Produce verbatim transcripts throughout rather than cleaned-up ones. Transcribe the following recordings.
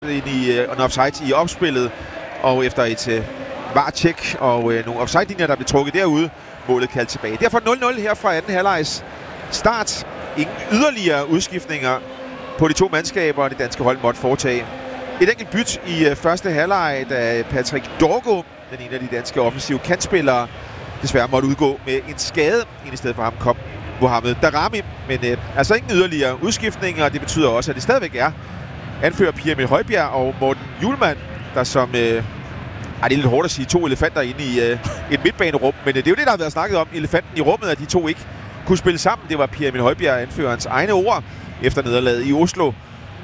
ind i uh, en offside i opspillet, og efter et uh, var-check og uh, nogle offside-linjer, der blev trukket derude, målet kaldt tilbage. Derfor nul nul her fra anden halvlejs start. Ingen yderligere udskiftninger på de to mandskaber, det danske hold måtte foretage. Et enkelt byt i uh, første halvleg, da Patrick Dorgo, den ene af de danske offensive kantspillere, desværre måtte udgå med en skade. I stedet for ham kom Mohamed Daramy, men øh, altså ingen yderligere udskiftninger, og det betyder også, at det stadigvæk er anfører Pierre-Emil Højbjerg og Morten Hjulmand, der som, øh, ej, det er lidt hårdt at sige, to elefanter inde i øh, et midtbanerum, men øh, det er jo det, der har været snakket om, elefanten i rummet, at de to ikke kunne spille sammen. Det var Pierre-Emil Højbjerg, anførerens egne ord, efter nederlaget i Oslo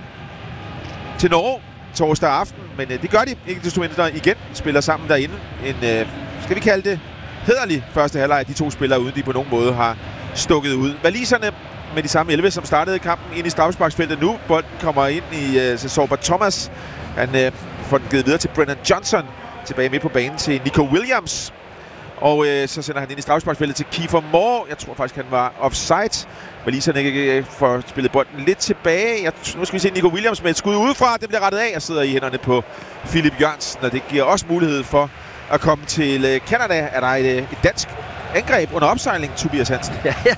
til Norge torsdag aften, men øh, det gør de ikke desto mindre igen, spiller sammen derinde. En, øh, skal vi kalde det, hæderlig første halvleg, de to spillere, uden de på nogen måde har stukket ud. Waliserne med de samme elleve, som startede kampen ind i straffesparksfeltet nu. Bolden kommer ind i uh, Sorba Thomas. Han uh, får den givet videre til Brennan Johnson. Tilbage midt på banen til Nico Williams. Og uh, så sender han ind i straffesparksfeltet til Kiefer Moore. Jeg tror faktisk, han var offside. Waliserne uh, får spillet bolden lidt tilbage. Jeg, nu skal vi se Nico Williams med et skud udefra. Det bliver rettet af og sidder i hænderne på Philip Jørgensen. Og det giver også mulighed for at komme til uh, Canada. Er der et, uh, et dansk angreb under opsejling, Tobias Hansen? Ja, ja.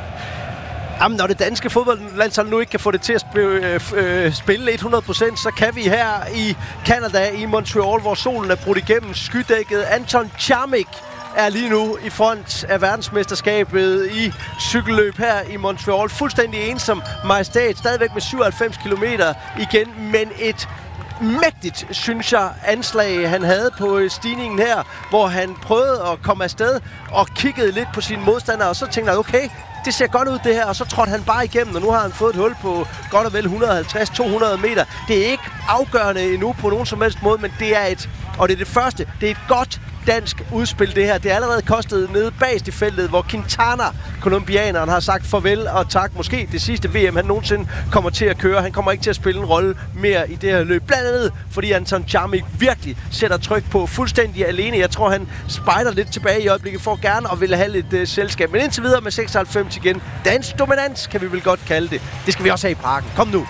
Jamen, når det danske fodboldlandshold nu ikke kan få det til at spille, øh, spille hundrede procent, så kan vi her i Canada, i Montreal, hvor solen er brudt igennem skydækket. Anton Charmik er lige nu i front af verdensmesterskabet i cykelløb her i Montreal. Fuldstændig ensom majestæt, stadigvæk med syvoghalvfems kilometer igen, men et mægtigt, synes jeg, anslag han havde på stigningen her, hvor han prøvede at komme afsted og kiggede lidt på sine modstandere, og så tænkte jeg, okay, det ser godt ud det her, og så trådte han bare igennem, og nu har han fået et hul på godt og vel et hundrede og halvtreds til to hundrede meter. Det er ikke afgørende endnu på nogen som helst måde, men det er et, og det er det første, det er et godt dansk udspil det her. Det er allerede kostet nede bagst i feltet, hvor Quintana, kolumbianeren, har sagt farvel og tak. Måske det sidste V M, han nogensinde kommer til at køre. Han kommer ikke til at spille en rolle mere i det her løb. Blandt andet, fordi Anton Charmik virkelig sætter tryk på fuldstændig alene. Jeg tror, han spejder lidt tilbage i øjeblikket for gerne og vil have lidt uh, selskab. Men indtil videre med seksoghalvfems igen. Dansk dominans, kan vi vel godt kalde det. Det skal vi også have i parken. Kom nu.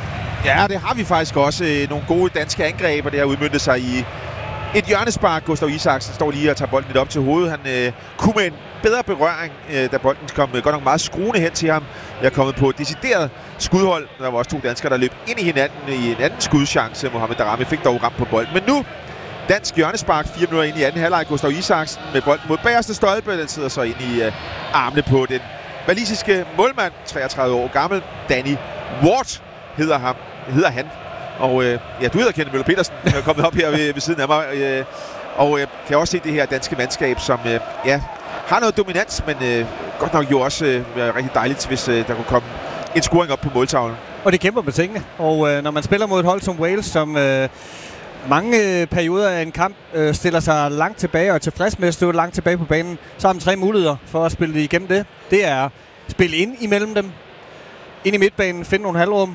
Ja, det har vi faktisk også. Nogle gode danske angreb, og det har udmøntet sig i et hjørnespark. Gustav Isaksen står lige og tager bolden lidt op til hovedet. Han øh, kunne med en bedre berøring, øh, da bolden kom øh, godt nok meget skruende hen til ham. Jeg er kommet på et decideret skudhold. Der var også to danskere, der løb ind i hinanden i en anden skudchance. Mohamed Daramy fik dog ramt på bolden. Men nu, dansk hjørnespark, fire minutter ind i anden halvleg. Gustav Isaksen med bolden mod bagerste stolpe. Den sidder så ind i øh, armene på den walisiske målmand, treogtredive år gammel. Danny Ward hedder, ham, hedder han. Og øh, ja, du hedder Kenneth Møller Petersen, der er kommet op her ved, ved siden af mig. Øh, og øh, kan også se det her danske mandskab, som øh, ja, har noget dominans, men øh, godt nok jo også øh, være rigtig dejligt, hvis øh, der kunne komme en scoring op på måltavlen. Og det kæmper med tingene. Og øh, når man spiller mod et hold som Wales, som øh, mange øh, perioder af en kamp øh, stiller sig langt tilbage og er tilfreds med at stå langt tilbage på banen, så har man tre muligheder for at spille det igennem det. Det er at spille ind imellem dem, ind i midtbanen, finde nogle halvrum,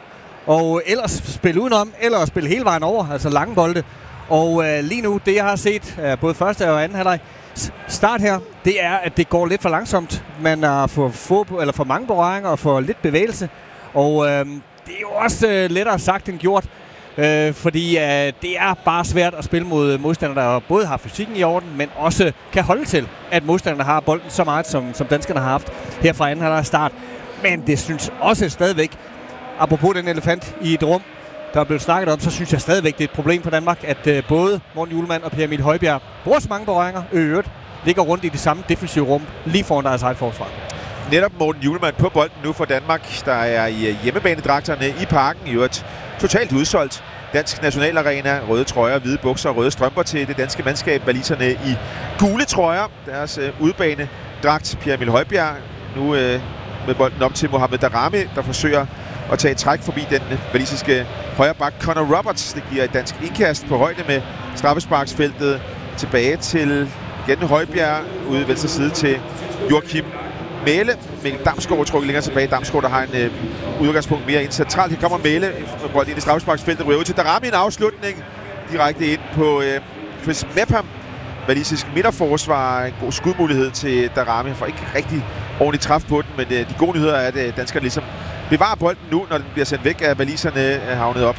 og ellers spille udenom, eller spille hele vejen over, altså lange bolde. Og øh, lige nu, det jeg har set, øh, både første og anden halvleg start her, det er, at det går lidt for langsomt. Man har for, få, eller for mange berøringer og for lidt bevægelse. Og øh, det er jo også øh, lettere sagt end gjort, øh, fordi øh, det er bare svært at spille mod modstandere, der både har fysikken i orden, men også kan holde til, at modstanderne har bolden så meget, som, som danskerne har haft her fra anden halvleg start. Men det synes også stadigvæk, apropos den elefant i et rum, der er blevet snakket om, så synes jeg stadigvæk, det er et problem for Danmark, at øh, både Morten Hjulmand og Pierre-Emil Højbjerg bruger så mange berøringer, øvrigt ligger rundt i det samme defensive rum, lige foran deres eget forsvar. Netop Morten Hjulmand på bolden nu for Danmark, der er i hjemmebanedragterne i parken, i øvrigt totalt udsolgt. Dansk Nationalarena, røde trøjer, hvide bukser og røde strømper til det danske mandskab. Waliserne i gule trøjer, deres øh, udbanedragt. Pierre-Emil Højbjerg nu øh, med bolden op til Mohamed Daramy, der forsøger at tage et træk forbi den walisiske højreback Connor Roberts. Det giver et dansk indkast på højde med straffesparksfeltet. Tilbage til igen Højbjerg ude i venstre side til Joachim Mæhle. Mikkel Damsgaard trukket længere tilbage. Damsgaard, der har en øh, udgangspunkt mere ind centralt. Her kommer Mæhle bolden ind i straffesparksfeltet. Ryger ud til Daramy. En afslutning direkte ind på øh, Chris Mepham. Walisisk midterforsvar. En god skudmulighed til Daramy. Han får ikke rigtig ordentligt træf på den, men øh, de gode nyheder er, at øh, danskerne ligesom bevarer bolden nu, når den bliver sendt væk af waliserne, havnet op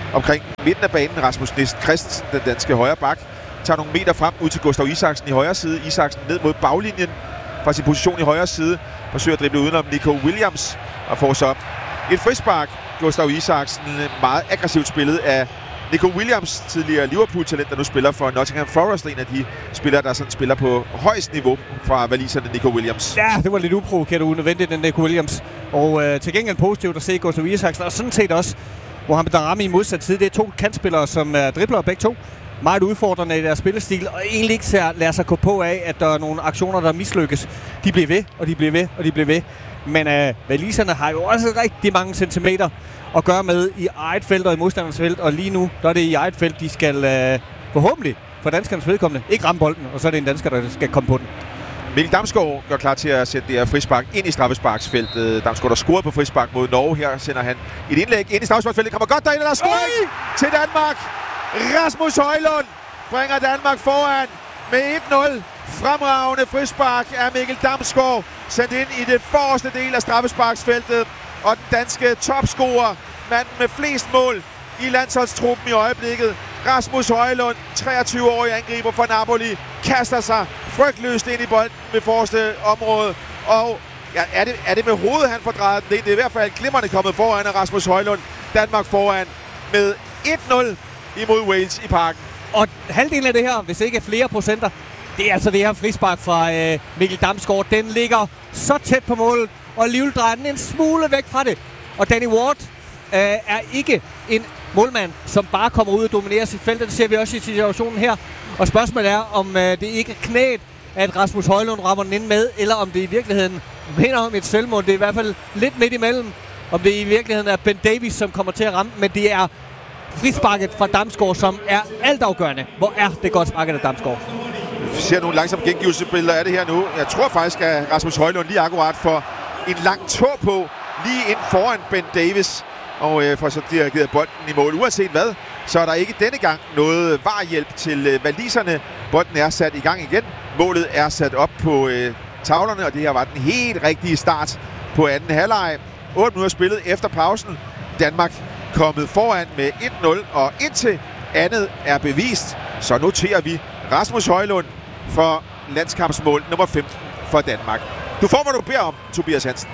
omkring midten af banen. Rasmus Nielsen Christensen, den danske højre bak, tager nogle meter frem ud til Gustav Isaksen i højre side. Isaksen ned mod baglinjen fra sin position i højre side. Forsøger at drible udenom Nico Williams og får så et frispark. Gustav Isaksen meget aggressivt spillet af Nico Williams, tidligere Liverpool-talent, der nu spiller for Nottingham Forest. En af de spillere, der sådan spiller på højst niveau fra waliserne, Nico Williams. Ja, det var lidt uprovokeret og unødvendigt, den Nico Williams. Og øh, til gengæld positivt at se Gustav Isaksen, og sådan set også Mohamed Daramy i modsat side. Det er to kantspillere, som er dribler begge to. Meget udfordrende i deres spillestil, og egentlig ikke ser, lader sig gå på af, at der er nogle aktioner, der mislykkes. De bliver ved, og de bliver ved, og de bliver ved. Men øh, waliserne har jo også rigtig mange centimeter at gøre med i eget felt og i modstandernes felt, og lige nu der er det i eget felt, de skal øh, forhåbentlig for danskernes vedkommende ikke ramme bolden, og så er det en dansker, der skal komme på den. Mikkel Damsgaard gør klar til at sætte det her frispark ind i straffesparksfeltet. Damsgaard, der scorede på frispark mod Norge. Her sender han et indlæg ind i straffesparksfeltet. Kommer godt derind, og der er scoring til Danmark. Rasmus Højlund bringer Danmark foran med et nul. Fremragende frispark af Mikkel Damsgaard, sendt ind i det forreste del af straffesparksfeltet. Og den danske topscorer, manden med flest mål i landsholdstruppen i øjeblikket, Rasmus Højlund, treogtyve-årig angriber for Napoli, kaster sig frygtløst ind i bolden ved forreste område. Og ja, er, det, er det med hovedet, han får drejet den ind? Det er i hvert fald glimrende kommet foran af Rasmus Højlund. Danmark foran med et nul imod Wales i Parken. Og halvdelen af det her, hvis ikke flere procenter, det er altså det her frispark fra øh, Mikkel Damsgaard. Den ligger så tæt på målet, og alligevel drejer den en smule væk fra det. Og Danny Ward øh, er ikke en målmand, som bare kommer ud og dominerer sit felt. Det ser vi også i situationen her. Og spørgsmålet er, om øh, det ikke er knæet, at Rasmus Højlund rammer den ind med, eller om det i virkeligheden minder om et selvmål. Det er i hvert fald lidt midt imellem, om det i virkeligheden er Ben Davies, som kommer til at ramme. Men det er frisparket fra Damsgaard, som er altafgørende. Hvor er det godt sparket af Damsgaard? Vi ser nogle langsomme gengivelsesbilleder af det her nu. Jeg tror faktisk, at Rasmus Højlund lige akkurat får en lang tå på, lige ind foran Ben Davies, og øh, får så dirigeret bolden i mål. Uanset hvad, så er der ikke denne gang noget varhjælp til øh, waliserne. Bolden er sat i gang igen. Målet er sat op på øh, tavlerne, og det her var den helt rigtige start på anden halvleg. otte minutter spillet efter pausen. Danmark kommet foran med et nul, og indtil andet er bevist, så noterer vi Rasmus Højlund for landskampsmål nummer femten for Danmark. Du får, hvad du beder om, Tobias Hansen.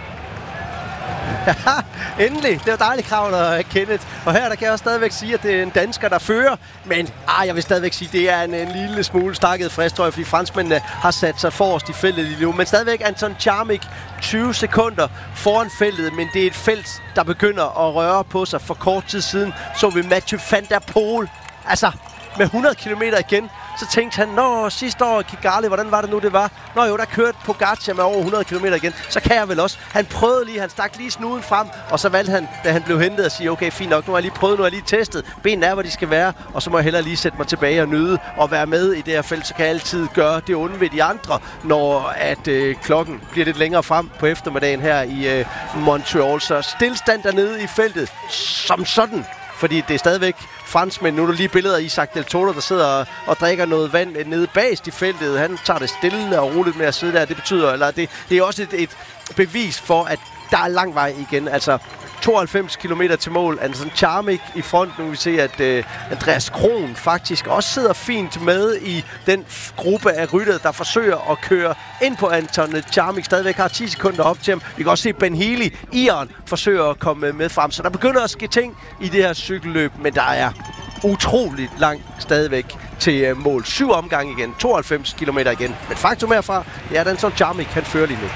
Endelig. Det var dejligt kravl af Kenneth. Og her der kan jeg også stadigvæk sige, at det er en dansker, der fører. Men ah, jeg vil stadigvæk sige, at det er en, en lille smule stakket fristøj, fordi franskmændene har sat sig forrest i feltet lige nu. Men stadigvæk Anton Tjarmik, tyve sekunder foran feltet. Men det er et felt, der begynder at røre på sig. For kort tid siden så vi Mathieu van der Poel. Altså, med hundrede kilometer igen. Så tænkte han, nå, sidste år Kigali, hvordan var det nu, det var? Nå jo, der kørte Pogacar med over hundrede kilometer igen. Så kan jeg vel også. Han prøvede lige, han stak lige snuden frem, og så valgte han, da han blev hentet, at sige, okay, fint nok, nu har jeg lige prøvet, nu har jeg lige testet. Benene er, hvor de skal være, og så må jeg hellere lige sætte mig tilbage og nyde og være med i det her felt, så kan jeg altid gøre det onde ved de andre, når at øh, klokken bliver lidt længere frem på eftermiddagen her i øh, Montreal. Så stillstand dernede i feltet, som sådan. Fordi det er stadigvæk franskmænd. Nu er der lige billeder af Isaac Del Toro, der sidder og, og drikker noget vand nede bagest i feltet. Han tager det stille og roligt med at sidde der. Det betyder, eller det, det er også et, et bevis for, at der er lang vej igen. Altså tooghalvfems kilometer til mål. Anton Tjarmik i front. Nu vil vi se, at øh, Andreas Kron faktisk også sidder fint med i den gruppe af ryttere, der forsøger at køre ind på Anton Tjarmik. Stadigvæk har ti sekunder op til ham. Vi kan også se Ben Healy, Iren, forsøger at komme med frem. Så der begynder at ske ting i det her cykelløb, men der er utroligt langt stadigvæk til øh, mål. Syv omgange igen. tooghalvfems kilometer igen. Men faktum herfra, det er, at Anton Tjarmik, han fører lige nu.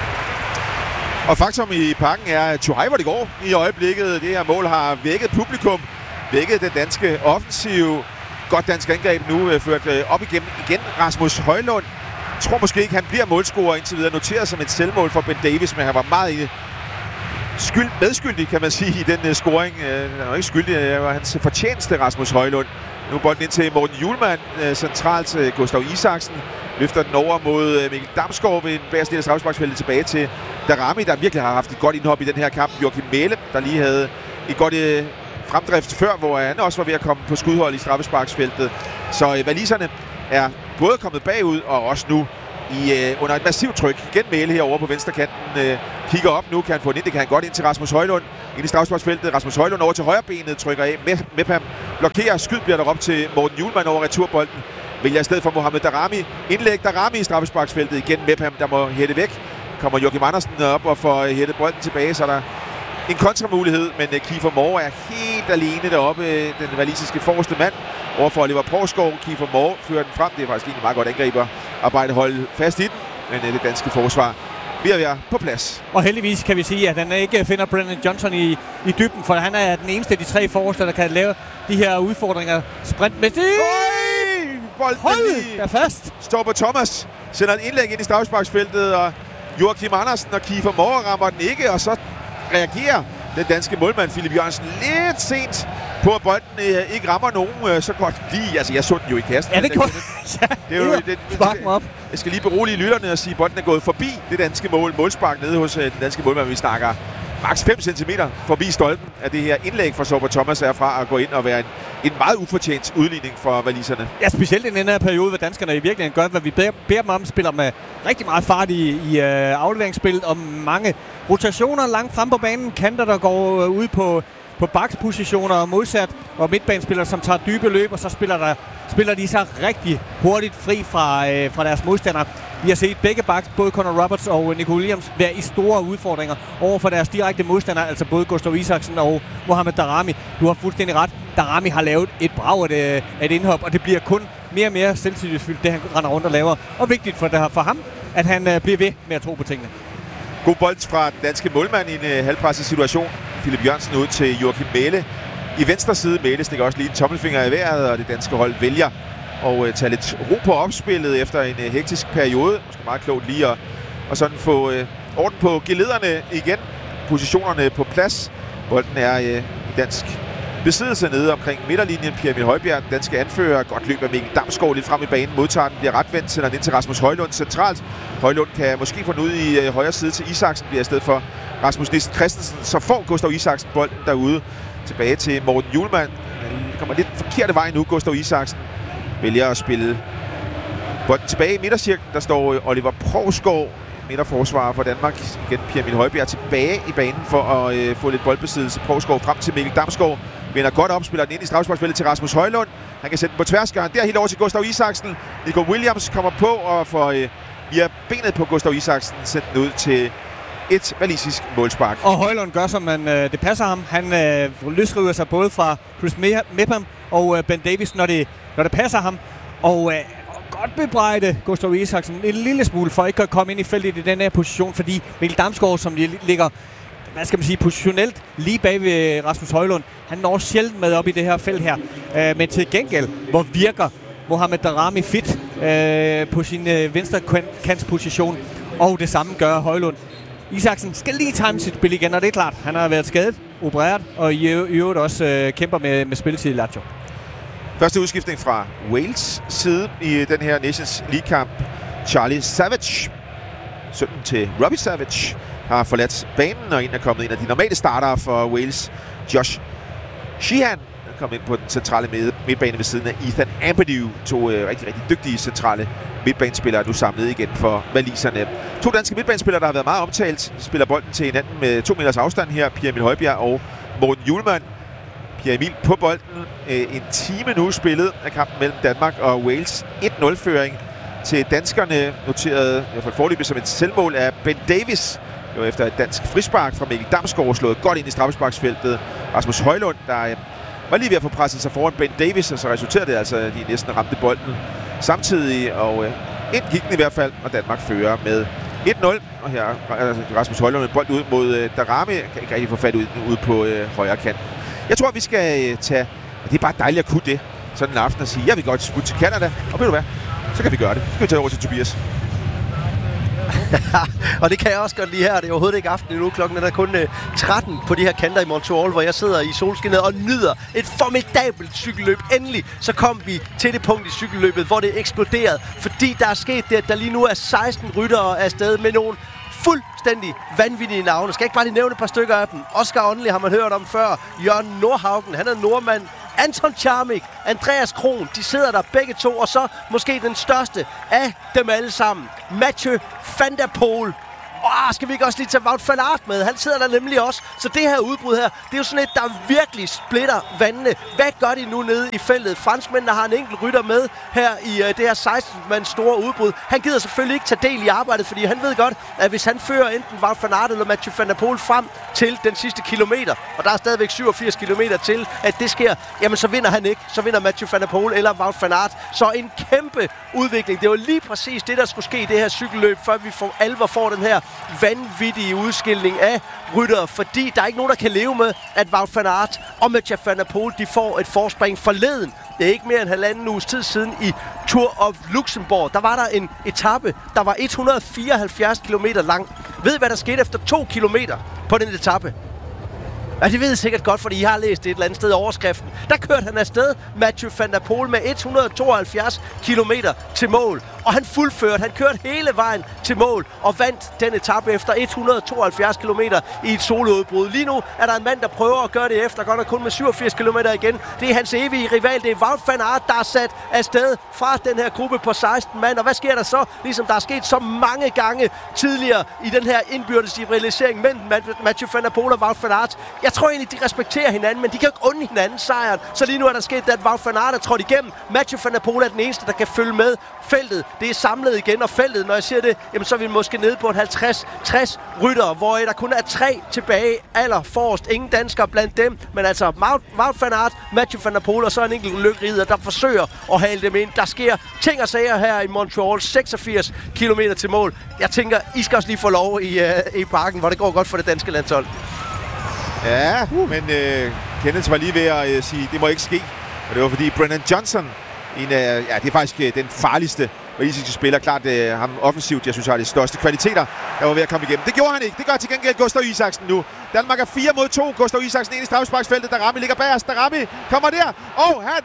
Og faktum i Parken er, at Tjuhaj, det går i øjeblikket. Det her mål har vækket publikum, vækket den danske offensiv. Godt dansk angreb nu, ført op igennem igen. Rasmus Højlund, jeg tror måske ikke, han bliver målscorer indtil videre. Noteret som et selvmål for Ben Davies, men han var meget skyld, medskyldig, kan man sige, i den uh, scoring. Uh, han var ikke skyldig, det var hans fortjeneste, Rasmus Højlund. Nu bolden ind til Morten Hjulmand, uh, centralt til Gustav Isaksen. Løfter den over mod uh, Mikkel Damsgaard ved en bagerste del af straffesparksfeltet, tilbage til Daramy, der virkelig har haft et godt indhop i den her kamp. Joachim Mæhle, der lige havde et godt uh, fremdrift før, hvor han også var ved at komme på skudhold i straffesparksfeltet. Så uh, waliserne er både kommet bagud og også nu i, øh, under et massivt tryk. Igen Mæhle herovre på venstre kanten. Øh, kigger op nu, kan han få den ind. Det kan han godt ind til Rasmus Højlund. Ind i strafsparksfeltet. Rasmus Højlund over til højre benet, trykker af. Mepham blokerer. Skyd bliver der op til Morten Hjulmand over returbolden. Vælger i stedet for Mohamed Daramy. Indlæg Daramy i straffesparksfeltet. Igen Mepham, der må hætte væk. Kommer Joachim Andersen op og får hættet bolden tilbage, så der en kontramulighed, men uh, Kiefer Moore er helt alene deroppe, den walisiske forreste mand, overfor Oliver Poulsgaard. Kiefer Moore fører den frem. Det er faktisk egentlig meget godt angriber arbejde holde fast i den, men uh, det danske forsvar bliver være på plads. Og heldigvis kan vi sige, at han ikke finder Brennan Johnson i, i dybden, for han er den eneste af de tre forreste, der kan lave de her udfordringer sprintmæssigt. Bolden Hold der fast. Stopper Thomas, sender et indlæg ind i straffesparksfeltet, og Joachim Andersen og Kiefer Moore rammer den ikke, og så reagerer den danske målmand Philip Jørgensen lidt sent på, at bolden øh, ikke rammer nogen øh, så godt lige. Altså, jeg så den jo i kasten. Ja, det kunne det, det er jo det, Spark mig op. Jeg skal lige berolige lytterne og sige, at bolden er gået forbi det danske mål. Målspark nede hos øh, den danske målmand. Vi snakker maks fem centimeter forbi stolpen af det her indlæg fra Sober Thomas er fra at gå ind og være en, en meget ufortjent udligning for waliserne. Ja, specielt i den her periode, hvor danskerne i virkeligheden gør, hvad vi beder, beder dem om, spiller med rigtig meget fart i, i uh, afleveringsspillet, og mange rotationer langt frem på banen, kanter, der går uh, ud på, på bakspositioner og modsat, og midtbanespillere, som tager dybe løb, og så spiller, der, spiller de sig rigtig hurtigt fri fra, uh, fra deres modstandere. Vi har set begge backs, både Connor Roberts og Nico Williams, være i store udfordringer over for deres direkte modstandere, altså både Gustav Isaksen og Mohamed Daramy. Du har fuldstændig ret. Daramy har lavet et brag af et, et indhop, og det bliver kun mere og mere selvtillidsfyldt, det han render rundt og laver. Og vigtigt for, det, for ham, at han uh, bliver ved med at tro på tingene. God bold fra den danske målmand i en uh, halvpresset situation. Philip Jørgensen ud til Joachim Mæhle. I venstre side, Mæhle stikker også lige en tommelfinger i vejret, og det danske hold vælger og uh, tage lidt ro på opspillet efter en uh, hektisk periode. Måske meget klogt lige at og sådan få uh, orden på gelederne igen. Positionerne på plads. Bolden er uh, i dansk besiddelse nede omkring midterlinjen. Pierre Emil Højbjerg, den danske anfører. Godt løb af Mikkel Damsgaard lidt frem i banen. Modtager den, bliver retvendt, sender den ind til Rasmus Højlund centralt. Højlund kan måske få den ud i uh, højre side til Isaksen. Bliver i stedet for Rasmus Nielsen Christensen. Så får Gustav Isaksen bolden derude. Tilbage til Morten Hjulmand. Det kommer lidt forkerte vej nu. Gustav Isaksen vælger at spille bolden tilbage i midtercirklen. Der står Oliver Poulsgaard, midterforsvarer for Danmark. Igen Pierre Emil Højbjerg tilbage i banen for at øh, få lidt boldbesiddelse. Poulsgaard frem til Mikkel Damsgaard. Vender godt op, spiller den ind i straffesparksfeltet til Rasmus Højlund. Han kan sætte den på tværsgøren. Der helt over til Gustav Isaksen. Nico Williams kommer på og får øh, via benet på Gustav Isaksen sendt den ud til et walisisk målspark. Og Højlund gør, som man, øh, det passer ham. Han øh, løsriver sig både fra Chris Mepham og øh, Ben Davis, når det, når det passer ham. Og øh, godt bebrejde Gustav Isaksen en lille smule for ikke at komme ind i feltet i den her position, fordi Mikkel Damsgaard, som ligger, hvad skal man sige, positionelt lige bag ved Rasmus Højlund, han når sjældent med op i det her felt her. Øh, men til gengæld, hvor virker Mohamed Daramy fit øh, på sin øh, venstre kantsposition, og det samme gør Højlund. Isaksen skal lige time sit spil igen, og det er klart, han har været skadet, opereret, og i øvrigt også øh, kæmper med, med spilletid i Lazio. Første udskiftning fra Wales side i den her Nations League-kamp. Charlie Savage, sønnen til Robbie Savage, har forladt banen, og en er kommet ind af de normale startere for Wales. Josh Sheehan er kommet ind på den centrale midtbane ved siden af Ethan Ampadu. To øh, rigtig, rigtig dygtige centrale midtbanespillere er nu samlet igen for waliserne. To danske midtbanespillere, der har været meget omtalt, spiller bolden til hinanden med to meters afstand her. Pierre Emil Højbjerg og Morten Hjulmand. Pierre Emil på bolden. En time nu spillet af kampen mellem Danmark og Wales. et nul-føring til danskerne, noteret i hvert fald foreløbig som et selvmål af Ben Davis. Det var efter et dansk frispark fra Mikkel Damsgaard, slået godt ind i straffesparksfeltet. Rasmus Højlund, der var lige ved at få presset sig foran Ben Davis, og så resulterede det altså, at de næsten ramte bolden samtidig. Og ind gik den i hvert fald, og Danmark fører med et nul. Og her Rasmus Højlund en bold ud mod Daramy. Kan ikke rigtig få fat ud, ud på øh, højre kant. Jeg tror, vi skal tage, og det er bare dejligt at kunne det, sådan en aften og sige, jeg vil godt smutte til Canada, og ved du hvad, så kan vi gøre det. Så kan vi tage over til Tobias. Og det kan jeg også godt lige her. Det er overhovedet ikke aften endnu. Klokken er der kun uh, tretten på de her kanter i Montreal, hvor jeg sidder i solskinnet og nyder et formidabelt cykelløb. Endelig så kom vi til det punkt i cykelløbet, hvor det eksploderede, fordi der er sket det, at der lige nu er seksten ryttere afsted med nogle fuldstændig vanvittige navne. Skal ikke bare lige nævne et par stykker af dem. Oscar Åndelig har man hørt om før. Jørgen Nordhaugen, han er nordmand. Anton Charmik, Andreas Kron, de sidder der begge to, og så måske den største af dem alle sammen, Mathieu van der Poel. Åh, skal vi ikke også lige tage Wout van Aert med? Han sidder der nemlig også. Så det her udbrud her, det er jo sådan et, der virkelig splitter vandene. Hvad gør de nu nede i feltet? Franskmændene har en enkelt rytter med her i uh, det her seksten-mands store udbrud. Han gider selvfølgelig ikke tage del i arbejdet, fordi han ved godt, at hvis han fører enten Wout van Aert eller Mathieu van der Poel frem til den sidste kilometer, og der er stadigvæk syvogfirs kilometer til, at det sker, jamen så vinder han ikke. Så vinder Mathieu van der Poel eller Wout van Aert. Så en kæmpe udvikling. Det var lige præcis det, der skulle ske i det her cykelløb, før vi for alvor får den her vanvittige udskilning af ryttere, fordi der er ikke nogen, der kan leve med, at Wout van Aert og Mathieu van der Poel, de får et forspring forleden. Det er ikke mere end halvanden uges tid siden i Tour of Luxembourg. Der var der en etape, der var et hundrede og fireoghalvfjerds kilometer lang. Ved I, hvad der skete efter to kilometer på den etape? Ja, det ved I sikkert godt, fordi I har læst det et eller andet sted i overskriften. Der kørte han afsted, Mathieu van der Poel, med et hundrede og tooghalvfjerds kilometer til mål. Og han fuldførte, han kørte hele vejen til mål og vandt den etape efter et hundrede og tooghalvfjerds kilometer i et soloudbrud. Lige nu er der en mand, der prøver at gøre det efter, godt nok kun med syvogfirs kilometer igen. Det er hans evige rival, det er Wout van Aert, der er sat afsted fra den her gruppe på seksten mand. Og hvad sker der så? Ligesom der er sket så mange gange tidligere i den her indbyrdes rivalisering mellem Mathieu van der Poel og Wout van Aert. Jeg tror egentlig, de respekterer hinanden, men de kan ikke unde hinanden sejren. Så lige nu er der sket, at Wout van Aert er trådt igennem. Mathieu van der Poel er den eneste, der kan følge med. Feltet, det er samlet igen, og feltet, når jeg siger det, jamen så er vi måske nede på en halvtreds tres ryttere, hvor der kun er tre tilbage, aller forrest. Ingen danskere blandt dem, men altså Wout van Aert, Mathieu van der Poel og så en enkelt lykkeridder, der forsøger at hale dem ind. Der sker ting og sager her i Montreal, seksogfirs kilometer til mål. Jeg tænker, I skal også lige få lov i, uh, i parken, hvor det går godt for det danske landshold. Ja, uh. men uh, Kenneth var lige ved at uh, sige, det må ikke ske. Og det var fordi Brennan Johnson, en af, ja, det er faktisk uh, den farligste walisiske spiller. Klart uh, ham offensivt, jeg synes har de største kvaliteter, der var ved at komme igennem. Det gjorde han ikke. Det gør til gengæld Gustav Isaksen nu. Danmark er fire mod to. Gustav Isaksen ind i straffesparksfeltet. Daramy ligger bagerst. Daramy kommer der, og han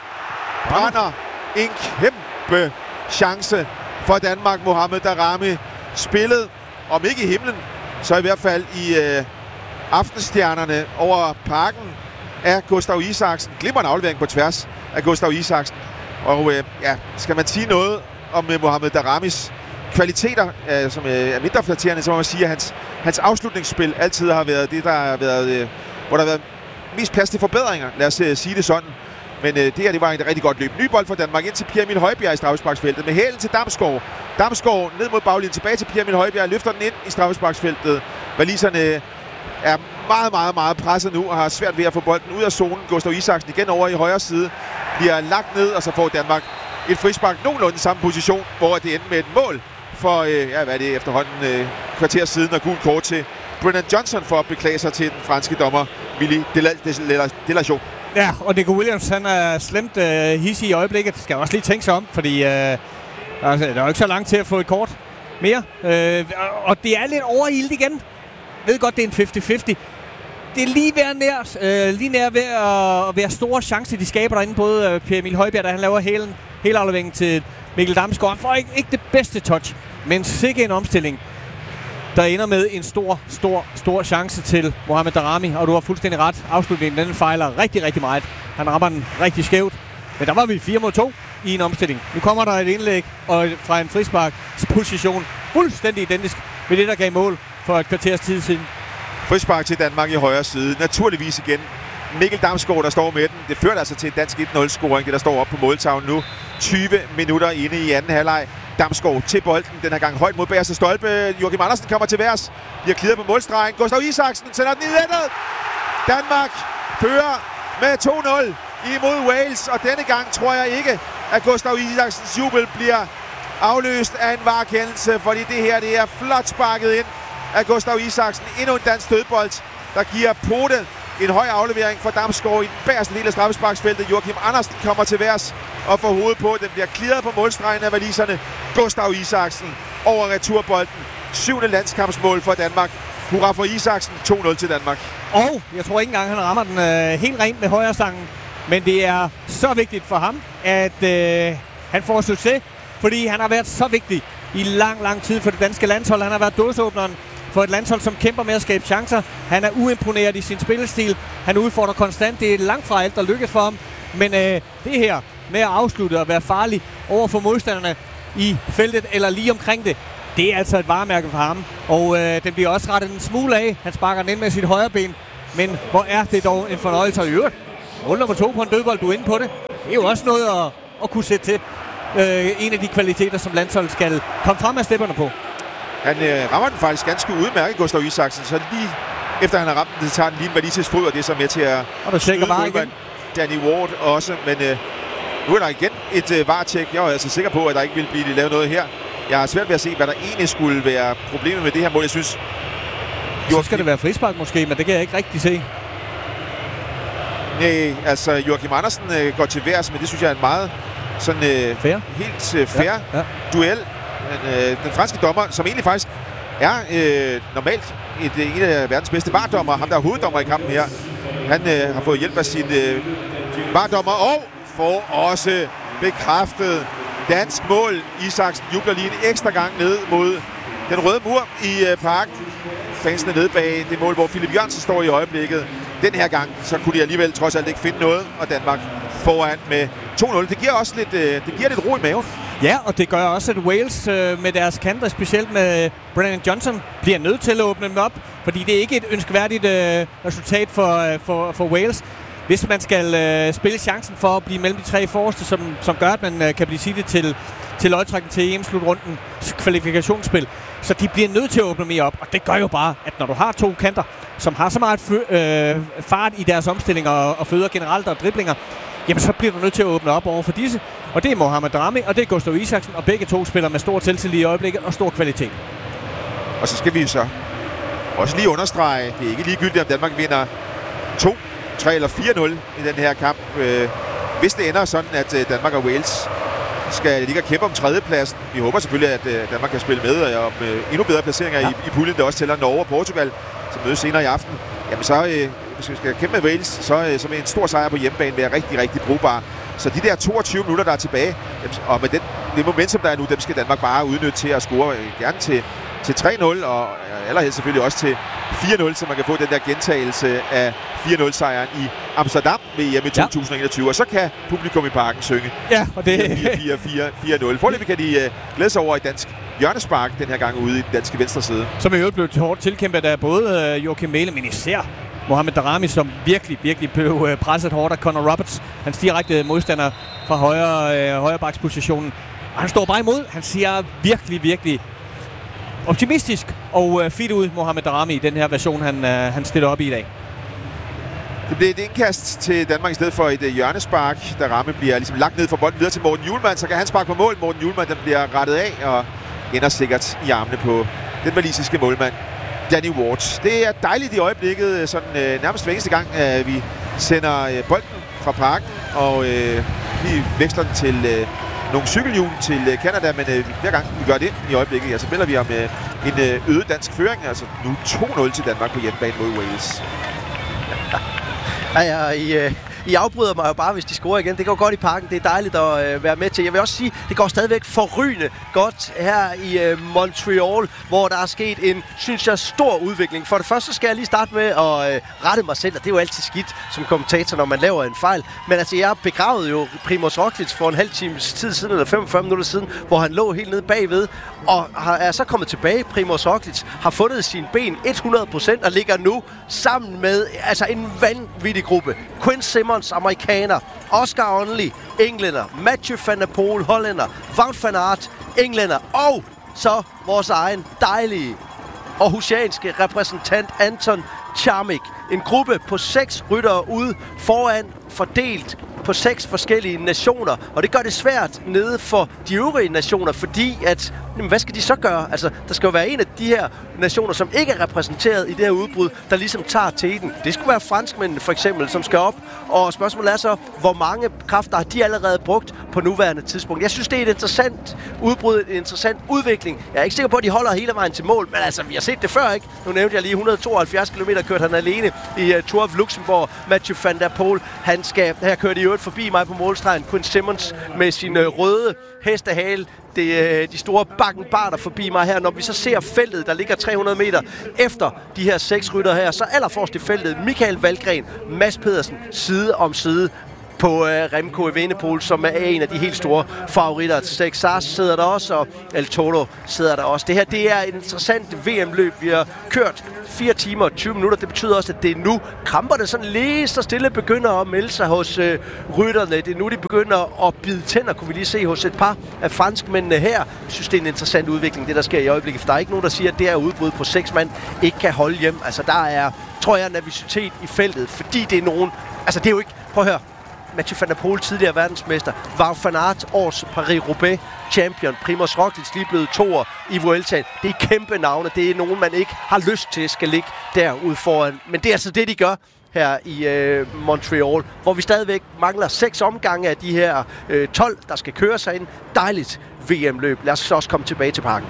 brænder en kæmpe chance for Danmark. Mohamed Daramy spillet, om ikke i himlen, så i hvert fald i uh, aftenstjernerne over parken af Gustav Isaksen. Glimrende aflevering på tværs af Gustav Isaksen. Og øh, ja, skal man sige noget om øh, Mohamed Daramys kvaliteter, øh, som øh, er mindre flatterende, så må man sige, at hans, hans afslutningsspil altid har været det, der har været, øh, hvor der har været mest plads til forbedringer. Lad os øh, sige det sådan. Men øh, det her, det var et rigtig godt løb. Ny bold for Danmark ind til Pierre Emil Højbjerg i straffesparksfeltet. Med hælen til Damsgaard. Damsgaard ned mod baglinjen, tilbage til Pierre Emil Højbjerg. Løfter den ind i straffesparksfeltet. Waliserne øh, er meget, meget, meget presset nu og har svært ved at få bolden ud af zonen. Gustav Isaksen igen over i højre side. Bliver lagt ned, og så får Danmark et frispark nogenlunde i samme position, hvor det ender med et mål for, øh, ja, hvad er det efterhånden, øh, kvarter siden og gul kort til Brennan Johnson for at beklage sig til den franske dommer Willy Delation. Ja, og Nico Williams, han er slemt øh, hissig i øjeblikket. Skal også lige tænke sig om, fordi øh, altså, der er jo ikke så langt til at få et kort mere. Øh, og det er lidt overilt igen. Jeg ved godt, det er en halvtreds halvtreds. Det er lige ved nær, øh, lige nær ved at, at være store chancer, de skaber derinde. Både øh, Pierre Emil Højbjerg, der han laver hele, hele afleveringen til Mikkel Damsgaard. Han får ikke, ikke det bedste touch, men sikke en omstilling, der ender med en stor, stor, stor chance til Mohamed Daramy. Og du har fuldstændig ret. Afslutningen, den fejler rigtig, rigtig meget. Han rammer den rigtig skævt. Men der var vi fire mod to i en omstilling. Nu kommer der et indlæg og fra en frisparksposition fuldstændig identisk med det, der gav mål for et kvarters tid siden. Frispark til Danmark i højre side. Naturligvis igen Mikkel Damsgaard, der står med den. Det førte altså til en dansk et nul-scoring, det der står op på måltavlen nu. tyve minutter inde i anden halvleg. Damsgaard til bolden. Den her gang højt mod bagerste stolpe. Joachim Andersen kommer til værs. Bliver clearet på målstregen. Gustav Isaksen sender den i nettet. Danmark fører med to nul imod Wales. Og denne gang tror jeg ikke, at Gustav Isaksens jubel bliver afløst af en varekendelse. Fordi det her, det er flot sparket ind af Gustav Isaksen. Endnu en dansk dødbold, der giver Pote en høj aflevering for Damsgaard i den bagerste del af straffesparksfeltet. Joachim Andersen kommer til værs og får hovedet på. Den bliver clearet på målstregen af waliserne. Gustav Isaksen over returbolden. Syvende landskampsmål for Danmark. Hurra for Isaksen. to nul til Danmark. Og jeg tror ikke engang, han rammer den øh, helt rent med højre stangen. Men det er så vigtigt for ham, at øh, han får succes. Fordi han har været så vigtig i lang, lang tid for det danske landshold. Han har været dåseåbneren for et landshold, som kæmper med at skabe chancer. Han er uimponeret i sin spillestil. Han udfordrer konstant. Det er langt fra alt, der lykkes for ham. Men øh, det her med at afslutte og være farlig over for modstanderne i feltet eller lige omkring det, det er altså et varemærke for ham. Og øh, den bliver også rettet en smule af. Han sparker den ind med sit højre ben. Men hvor er det dog en fornøjelse at øvrigt. Mål nummer to på en dødbold, du er inde på det. Det er jo også noget at, at kunne sætte til. Øh, en af de kvaliteter, som landsholdet skal komme frem af stepperne på. Han øh, rammer den faktisk ganske udmærket, Gustav Isaksen. Så lige efter han har ramt den, tager den lige en Valises fod, og det er så med til at og der tjekker bare igen. Danny Ward også, men øh, nu er der igen et øh, VAR-tjek. Jeg er altså sikker på, at der ikke vil blive lavet noget her. Jeg har svært ved at se, hvad der egentlig skulle være problemet med det her mål. Jeg synes... Så skal det være frispark måske, men det kan jeg ikke rigtig se. Nej, altså Joachim Andersen øh, går til værs, men det synes jeg er en meget sådan øh, fair. helt øh, fair ja, ja. duel. Men, øh, den franske dommer, som egentlig faktisk er øh, normalt et, en af verdens bedste VAR-dommer, ham der er hoveddommer i kampen her, han øh, har fået hjælp af sin øh, VAR-dommer og får også bekræftet dansk mål. Isaksen jubler lige en ekstra gang ned mod den røde mur i øh, parken. Fansene nede bag det mål, hvor Philip Jørgensen står i øjeblikket. Den her gang, så kunne de alligevel trods alt ikke finde noget, og Danmark foran med to nul. Det giver også lidt, øh, det giver lidt ro i maven. Ja, og det gør også, at Wales øh, med deres kanter, specielt med Brennan Johnson, bliver nødt til at åbne dem op, fordi det er ikke et ønskværdigt øh, resultat for, øh, for, for Wales. Hvis man skal øh, spille chancen for at blive mellem de tre forreste, som, som gør, at man øh, kan blive sittet til, til lodtrækning til E M-slutrundens kvalifikationsspil. Så de bliver nødt til at åbne mere op, og det gør jo bare, at når du har to kanter, som har så meget fø- øh, fart i deres omstillinger og, og føder generelt og driblinger, jamen så bliver du nødt til at åbne op over for disse. Og det er Mohamed Daramy, og det er Gustav Isaksen, og begge to spiller med stor tiltillid i øjeblikket og stor kvalitet. Og så skal vi så også lige understrege, det er ikke ligegyldigt, om Danmark vinder to, tre eller fire nul i den her kamp. Øh, hvis det ender sådan, at øh, Danmark og Wales skal ligge og kæmpe om tredjepladsen. Vi håber selvfølgelig, at øh, Danmark kan spille med og om øh, endnu bedre placeringer ja. i, i puljen, der også tæller Norge og Portugal, som mødes senere i aften. Jamen så, øh, hvis vi skal kæmpe med Wales, så, øh, så med en stor sejr på hjemmebane være rigtig, rigtig brugbar. Så de der toogtyve minutter, der er tilbage, og med den, det momentum, der er nu, dem skal Danmark bare udnytte til at score øh, gerne til, til tre nul, og øh, allerhelst selvfølgelig også til fire nul, så man kan få den der gentagelse af fire nul sejren i Amsterdam ved E M i to tusind enogtyve, ja. Og så kan publikum i parken synge ja, og det fire nul. Foreløbig kan de uh, glæde sig over i dansk hjørnespark den her gang ude i den danske venstre side. Som i øvrigt blev hårdt tilkæmpet af både uh, Joachim Mæhle, men især Mohamed Daramy, som virkelig, virkelig blev uh, presset hårdt af Connor Roberts. Hans direkte modstander fra højre, uh, højrebakspositionen. Og han står bare imod. Han siger virkelig, virkelig optimistisk og uh, fit ud, Mohamed Daramy, i den her version, han, uh, han stiller op i i dag. Det bliver et indkast til Danmark i stedet for et uh, hjørnespark. Daramy bliver ligesom lagt ned for bolden videre til Morten Hjulmand, så kan han sparke på mål. Morten Hjulmand, den bliver rettet af og ender sikkert i armene på den walisiske målmand Danny Ward. Det er dejligt i øjeblikket, sådan uh, nærmest hver eneste gang, at uh, vi sender uh, bolden fra parken, og uh, vi veksler den til uh, nogle cykelhjul til uh, Canada, men uh, hver gang vi gør det i øjeblikket, ja, så spiller vi om uh, en uh, øget dansk føring, altså nu to nul til Danmark på hjemmebane mod Wales. Ja, ja, I, øh, I afbryder mig jo bare, hvis de scorer igen. Det går godt i parken. Det er dejligt at øh, være med til. Jeg vil også sige, det går stadigvæk forrygende godt her i øh, Montreal, hvor der er sket en, synes jeg, stor udvikling. For det første skal jeg lige starte med at øh, rette mig selv, og det er jo altid skidt som kommentator, når man laver en fejl. Men altså, jeg begravede jo Primož Roglič for en halv times tid siden, eller femogfyrre minutter siden, hvor han lå helt nede bagved, og har, er så kommet tilbage. Primož Roglič har fundet sine ben hundrede procent og ligger nu sammen med altså en vanvittig gruppe. Quinn Simmons, amerikaner, Oscar Onley, englænder, Mathieu van der Poel, hollænder, Wout van Aert, englænder, og så vores egen dejlige aarhusianske repræsentant Anton Charmik. En gruppe på seks ryttere ude foran, fordelt på seks forskellige nationer, og det gør det svært nede for de øvrige nationer, fordi at, jamen, hvad skal de så gøre? Altså, der skal jo være en af de her nationer, som ikke er repræsenteret i det her udbrud, der ligesom tager teten. Det skulle være franskmændene for eksempel, som skal op, og spørgsmålet er så, hvor mange kræfter har de allerede brugt på nuværende tidspunkt. Jeg synes, det er et interessant udbrud, en interessant udvikling. Jeg er ikke sikker på, at de holder hele vejen til mål, men altså, vi har set det før, ikke? Nu nævnte jeg lige et hundrede og tooghalvfjerds kilometer kørte han alene i uh, Tour of Luxembourg. Mathieu van der Poel, han skal, her kørte i øvrigt forbi mig på målstregen. Quinn Simmons med sin uh, røde hestehale. Det, de store bakken barter forbi mig her. Når vi så ser feltet, der ligger tre hundrede meter efter de her seks rytter her, så allerforrest i feltet Michael Valgren, Mads Pedersen, side om side på uh, Remco Evenepoel, som er en af de helt store favoritter. Texas sidder der også, og El Toro sidder der også. Det her, det er et interessant V M-løb. Vi har kørt fire timer og tyve minutter. Det betyder også, at det er nu kramperne sådan lige så stille begynder at melde sig hos uh, rytterne. Det er nu, de begynder at bide tænder, kunne vi lige se hos et par af franskmændene her. Jeg synes, det er en interessant udvikling, det der sker i øjeblikket. For der er ikke nogen, der siger, at det her udbrud på seks mand ikke kan holde hjem. Altså, der er, tror jeg, nervøsitet i feltet, fordi det er nogen... Altså, det er jo ikke... Prøv at høre. Mathieu van der Poel, tidligere verdensmester. Wout van Aert, års Paris-Roubaix champion. Primož Roglič, lige blevet toer i Vueltaen. Det er kæmpe navne. Det er nogen, man ikke har lyst til skal ligge derude foran. Men det er altså det, de gør her i øh, Montreal, hvor vi stadigvæk mangler seks omgange af de her øh, tolv, der skal køre sig ind. Dejligt V M-løb. Lad os så også komme tilbage til parken.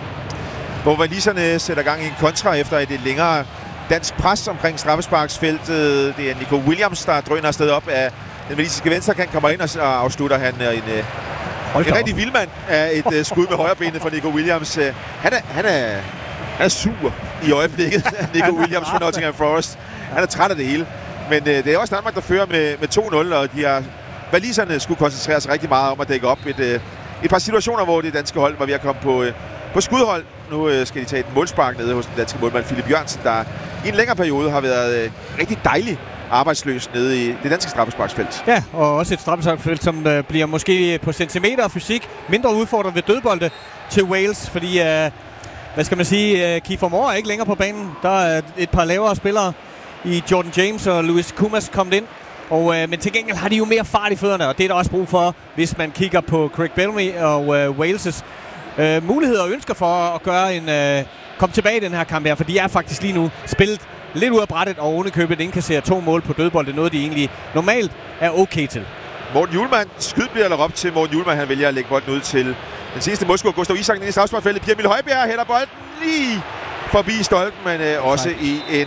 Hvor waliserne sætter gang i en kontra efter et længere dansk pres omkring straffesparksfeltet. Det er Nico Williams, der drøner afsted op af den walisiske venstrekant, kommer ind og afslutter han en, en, en rigtig vildmand af et uh, skud med højrebenet fra Nico Williams. Uh, han, er, han, er, han er sur i øjeblikket, Nico Williams fra Nottingham Forest. Han er træt af det hele. Men uh, det er også Danmark, der fører med, med to nul, og de har, waliserne skulle koncentrere sig rigtig meget om at dække op et, uh, et par situationer, hvor det danske hold var ved at komme på, uh, på skudhold. Nu uh, skal de tage et målspark nede hos den danske målmand Philip Jørgensen, der i en længere periode har været uh, rigtig dejlig arbejdsløs nede i det danske straffesparksfelt. Ja, og også et straffesparksfelt, som uh, bliver måske på centimeter og fysik mindre udfordret ved dødbolde til Wales, fordi, uh, hvad skal man sige, uh, Kiefer Moore er ikke længere på banen. Der er et par lavere spillere i Jordan James og Louis Kumas kommet ind, og, uh, men til gengæld har de jo mere fart i fødderne, og det er der også brug for, hvis man kigger på Craig Bellamy og uh, Wales' uh, muligheder og ønsker for at gøre en, uh, komme tilbage i den her kamp her, for de er faktisk lige nu spillet lidt ud af brættet, og ovenikøbet indkasserer to mål på dødbold. Det er noget, de egentlig normalt er okay til. Morten Hjulmand, skyd bliver lagt op til Morten Hjulmand. Han vælger at lægge bolden ud til den seneste målscorer, Gustav Isaksen, ind i straffesparksfeltet. Pierre Emil Højbjerg hælder bolden lige forbi stolpen, men øh, også i en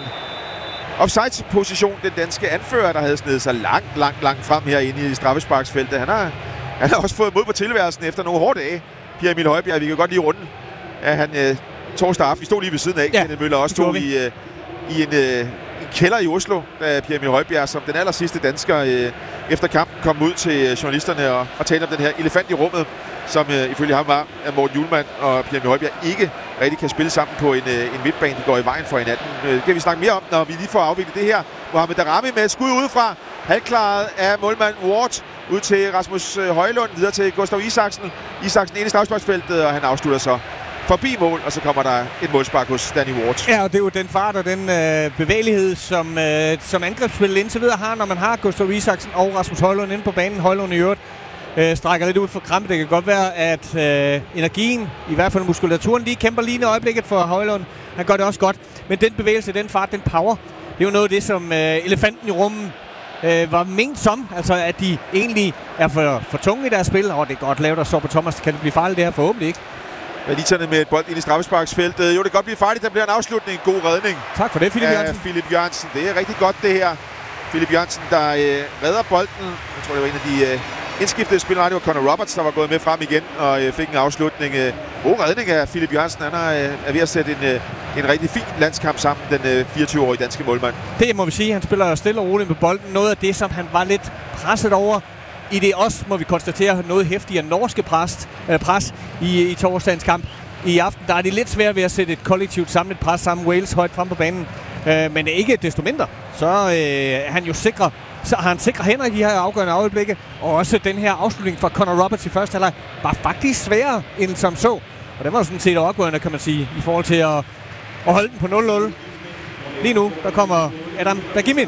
offside-position. Den danske anfører, der havde snedet sig langt, langt, langt frem herinde i straffesparksfeltet. Han har, han har også fået mod på tilværelsen efter nogle hårde dage. Pierre Emil Højbjerg, vi kan godt lige runde. Ja, han øh, torsdag aften. Vi stod lige ved siden af. Ja, Kenneth Møller også stod i... Øh, i en, øh, en kælder i Oslo, da Pierre Emil Højbjerg som den aller sidste dansker øh, efter kampen kom ud til øh, journalisterne og, og talte om den her elefant i rummet, som øh, ifølge ham var, at Morten Hjulmand og Pierre Emil Højbjerg ikke rigtig kan spille sammen på en, øh, en midtbane, de går i vejen for hinanden. Øh, det kan vi snakke mere om, når vi lige får afviklet det her. Mohamed Daramy med et skud udefra, halvklaret af målmand Ward, ud til Rasmus øh, Højlund, videre til Gustav Isaksen. Isaksen ind i straffesparksfeltet, og han afslutter så forbi mål, og så kommer der et målspark hos Danny Ward. Ja, og det er jo den fart og den øh, bevægelighed, som, øh, som angrebsspillet indtil videre har, når man har Gustav Isaksen og Rasmus Højlund inde på banen. Højlund i øvrigt øh, strækker lidt ud for krampe. Det kan godt være, at øh, energien, i hvert fald muskulaturen, lige kæmper lige i øjeblikket for Højlund. Han gør det også godt. Men den bevægelse, den fart, den power, det er jo noget af det, som øh, elefanten i rummet øh, var ment som. Altså, at de egentlig er for, for tunge i deres spil. Og det er godt lavet, og så på Thomas. Kan det blive farligt det her? Forhåbentlig ikke. Waliserne med et bold ind i straffesparksfeltet. Jo, det kan godt blive farligt. Der bliver en afslutning. God redning. Tak for det, Philip Jørgensen. Ja, Philip Jørgensen. Det er rigtig godt, det her. Philip Jørgensen, der øh, redder bolden. Jeg tror, det var en af de øh, indskiftede spillere. Det var Connor Roberts, der var gået med frem igen og øh, fik en afslutning. Øh, god redning af Philip Jørgensen. Han er, øh, er ved at sætte en, øh, en rigtig fin landskamp sammen, den øh, fireogtyve-årige danske målmand. Det må vi sige. Han spiller stille og roligt med bolden. Noget af det, som han var lidt presset over i det også, må vi konstatere, noget heftigere norske pres, øh, pres i, i torsdagens kamp. I aften der er det lidt svært ved at sætte et kollektivt samlet pres sammen. Wales højt frem på banen. Øh, men ikke desto mindre, så øh, er han jo sikre, så har han sikre hænder i de her afgørende øjeblikke. Og også den her afslutning fra Connor Roberts i første halvleg var faktisk sværere end som så. Og det var jo sådan set afgørende, kan man sige, i forhold til at, at holde den på nul nul. Lige nu, der kommer Adam Dagim ind.